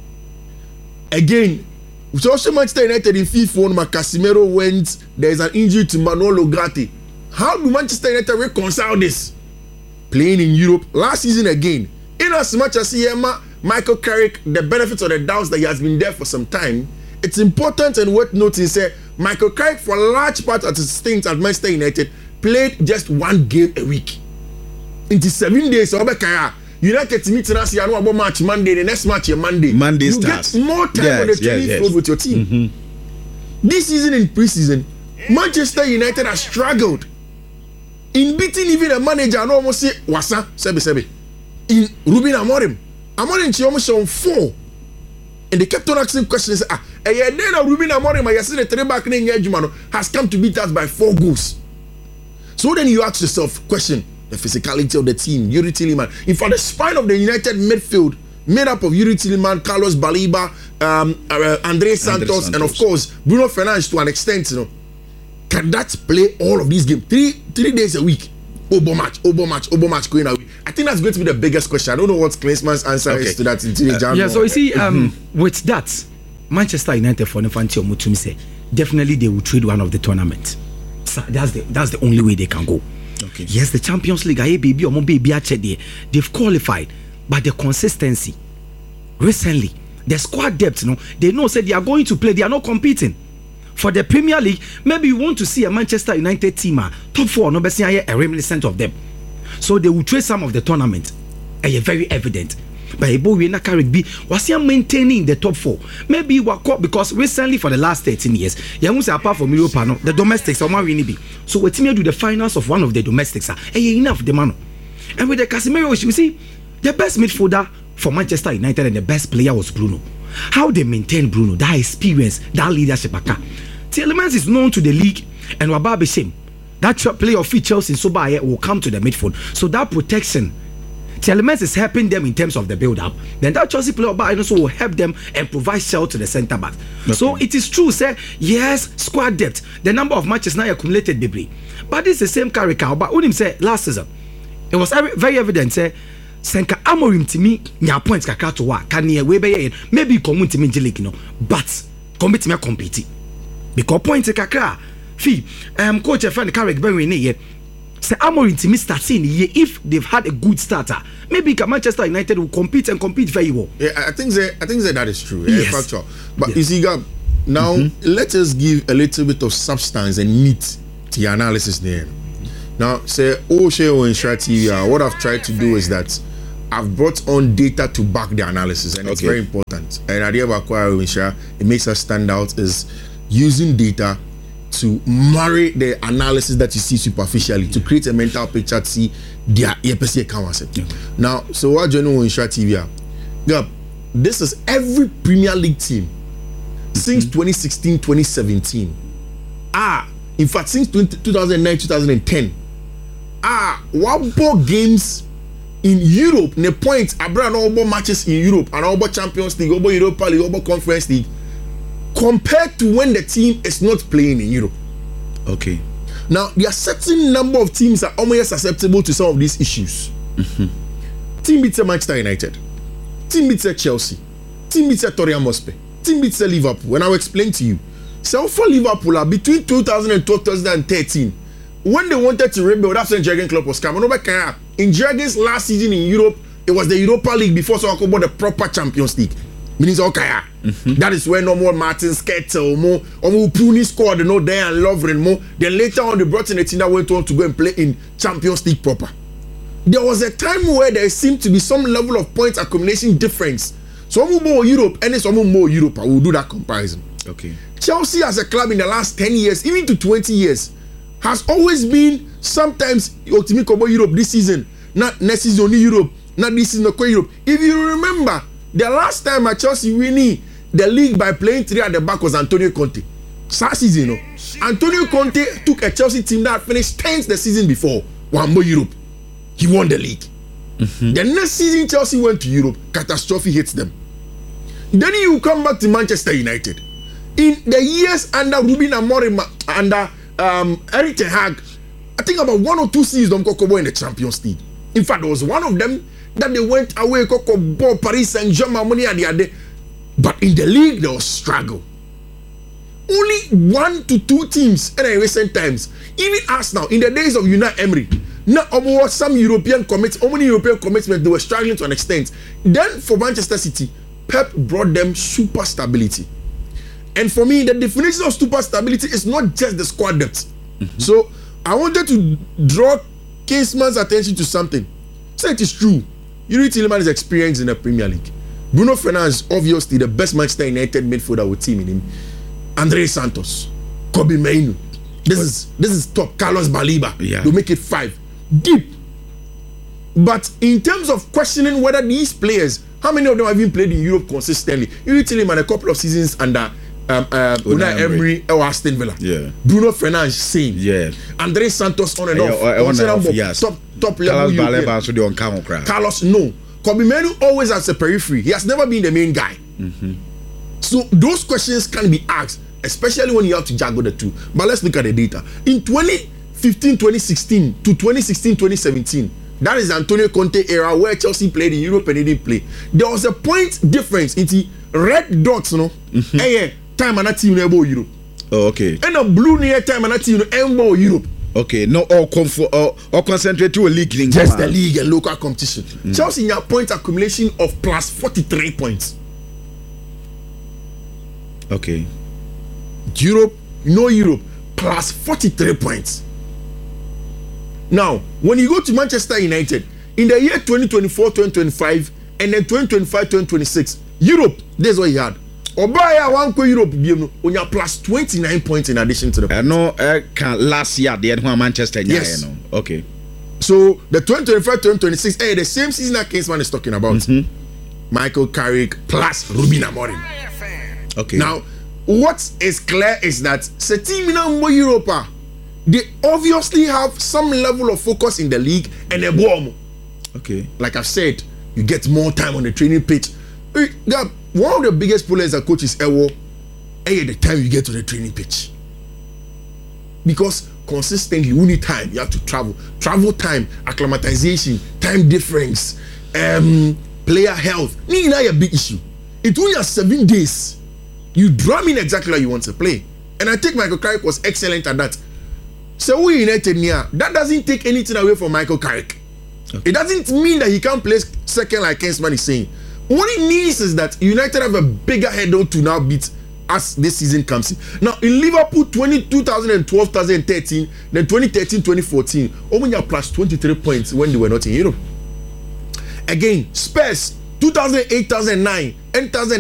Again, with also Manchester United in FIFA, when Casemiro went, there is an injury to Manolo Ugarte. How do Manchester United reconcile this? Playing in Europe last season again. In as much as he Michael Carrick, the benefits of the doubts that he has been there for some time, it's important and worth noting say Michael Carrick for a large part of his stint at Manchester United played just one game a week. Into seven days, United to meet us here about match Monday, the next match Monday. Monday you starts. Get more time yes, on the training yes, field yes. with your team. Mm-hmm. This season in preseason, Manchester United has struggled in beating even a manager and almost say Wasa Sebi Sebi in Ruben Amorim. Amorim she almost on four, and they kept on asking questions. Ah, and then Ruben Amorim, I see the three back in Jumano has come to beat us by four goals. So then you ask yourself, question the physicality of the team, Yuri Tillman. In fact, the spine of the United midfield made up of Yuri Tillman, Carlos Baliba, um, uh, Andre Santos, Santos, and of course Bruno Fernandes to an extent, you know. Can that play all of these games three three days a week? Obo match, Obo match, Obo match going away. I think that's going to be the biggest question. I don't know what Klinsmann's answer okay. is to that. Uh, yeah, so you see, um, mm-hmm. with that, Manchester United for Nefanti Omutumi say definitely they will trade one of the tournament. So that's the that's the only way they can go. Okay. Yes, the Champions League, I baby or baby they've qualified, but the consistency recently, the squad depth, you know, they know said they are going to play, they are not competing. For the Premier League, maybe you want to see a Manchester United team, uh, top four, no a reminiscent of them. So they will trade some of the tournament. Uh, very evident. But Ebo we na Carrick be was he maintaining the top four. Maybe we caught because recently for the last thirteen years, you say apart from Europa, no, the domestics are more really be. So we team do the finals of one of the domestics. Eh, enough the man. And with the Casemiro, we see the best midfielder for Manchester United and the best player was Bruno. How they maintain Bruno, that experience, that leadership. Tielemans is known to the league and Wababe shame. That player of features in Soba will come to the midfield. So that protection, Tielemans is helping them in terms of the build-up. Then that Chelsea player also will help them and provide shelter to the centre back. Okay. So it is true, say yes, squad depth. The number of matches now accumulated, baby. But this is the same character. But what him say last season, it was very evident. Say Senka Amorim to me, nya points kakra to work. Can you be maybe come to me Angelic, no, but come to me compete because points kakra. Fee, um, coach friend Carrick Berry here. Say Amorim to me start seeing if they've had a good starter, maybe Manchester United will compete and compete very well. Yeah, I think that I think that, that is true. Yes. Yeah, factual. But yes. You see, Gab, now mm-hmm. let us give a little bit of substance and meat to your analysis there. Now, say, oh, share on Insha T V. Uh, what I've tried to do is that I've brought on data to back the analysis, and okay. It's very important. And idea about Insha, it makes us stand out is using data to marry the analysis that you see superficially to create a mental picture to see their E P C account. Yeah. Now, so what you know on Insha T V? Yeah, this is every Premier League team mm-hmm. since twenty sixteen twenty seventeen. Ah, in fact, since two thousand nine two thousand ten. Ah, what ball games in Europe? The points abroad all ball matches in Europe and all ball Champions League, all ball Europa League, all ball Conference League, compared to when the team is not playing in Europe. Okay. Now there are certain number of teams that are almost susceptible to some of these issues. Mm-hmm. Team beats Manchester United, team beats Chelsea, team beats Tottenham Hotspur, team beats Liverpool. And I'll explain to you. So for Liverpool, are between two thousand twelve two thousand thirteen. When they wanted to rebuild, that's when Jurgen Klopp was coming over. In Jurgen's last season in Europe, it was the Europa League before so I could the proper Champions League. Meaning okay, mm-hmm. That is when no more Martin Skrtel, more or more Puni squad, you know, there and Lovren more. Then later on, they brought in a team that went on to go and play in Champions League proper. There was a time where there seemed to be some level of points accumulation difference. Some more Europe and some more Europe. I will do that comparison. Okay. Chelsea as a club in the last ten years, even to twenty years, has always been sometimes ultimate Kobo Europe this season, not next season only Europe, not this season no Europe. If you remember, the last time at Chelsea winning the league by playing three at the back was Antonio Conte. Last season, you know, Antonio Conte took a Chelsea team that finished tenth the season before, one more Europe. He won the league. Mm-hmm. The next season Chelsea went to Europe, catastrophe hits them. Then you come back to Manchester United. In the years under Ruben Amorim, under um, Erik ten Hag, I think about one or two seasons don't go in the Champions League. In fact, there was one of them that they went away, Coco Ball, Paris Saint-Germain, money and the other. But in the league, there was struggle. Only one to two teams in recent times. Even Arsenal, in the days of Unai Emery, not almost some European commits, only European commitments, they were struggling to an extent. Then for Manchester City, Pep brought them super stability. And for me, the definition of super stability is not just the squad depth. Mm-hmm. So I wanted to draw Caseman's attention to something. So it is true. Yuri Tielemans is experienced in the Premier League. Bruno Fernandes, obviously the best Manchester United midfielder with team in him. Andre Santos, Kobe Mainoo. This is this is top. Carlos Baliba. Yeah. They make it five. Deep. But in terms of questioning whether these players, how many of them have even played in Europe consistently? Yuri Tielemans a couple of seasons under Um, uh, Unai Emery or Aston Villa. Yeah. Bruno Fernandes same. Yeah. Andre Santos on and off. Yeah, on and off, yes. Top top level. Carlos Baleba on camera. Carlos no. Kobe Mainoo always as a periphery. He has never been the main guy. Mm-hmm. So those questions can be asked, especially when you have to juggle the two. But let's look at the data. In twenty fifteen twenty sixteen to twenty sixteen twenty seventeen, that is the Antonio Conte era where Chelsea played in Europe and they didn't play. There was a point difference in the red dots, no. Mm-hmm. Hey, yeah. Time and a team in Europe. Oh, okay. And a blue near time and a team in Europe. Okay, no all comfort or, or concentrate to a league. Just the league and local competition. Mm. Chelsea in your point accumulation of plus forty-three points. Okay. Europe, no Europe, plus forty-three points. Now, when you go to Manchester United, in the year twenty twenty-four twenty twenty-five, and then twenty twenty-five twenty twenty-six Europe, this is what he had. Obaya one ko Europe game on your plus twenty-nine points in addition to the uh, no uh, can last year the one Manchester yes. no. Okay. So the twenty twenty-five twenty twenty-six eh the same season that Kingsman is talking about. Mm-hmm. Michael Carrick plus Ruben Amorim. Okay. Now what is clear is that the team in Europa, they obviously have some level of focus in the league and a bomb. Okay. Like I've said, you get more time on the training pitch. One of the biggest problems that coaches ever is the time you get to the training pitch. Because consistently, you need time. You have to travel. Travel time, acclimatization, time difference, um, player health. This is a big issue. It only has seven days. You drum in exactly how you want to play. And I think Michael Carrick was excellent at that. So we United here, that doesn't take anything away from Michael Carrick. Okay. It doesn't mean that he can't play second like Kingsman is saying. What it means is that United have a bigger hurdle to now beat as this season comes in. Now in Liverpool twenty, twenty twelve, twenty thirteen, then twenty thirteen, twenty fourteen, Omunya plus twenty-three points when they were not in Europe. Again, Spurs two thousand eight, two thousand nine, and two thousand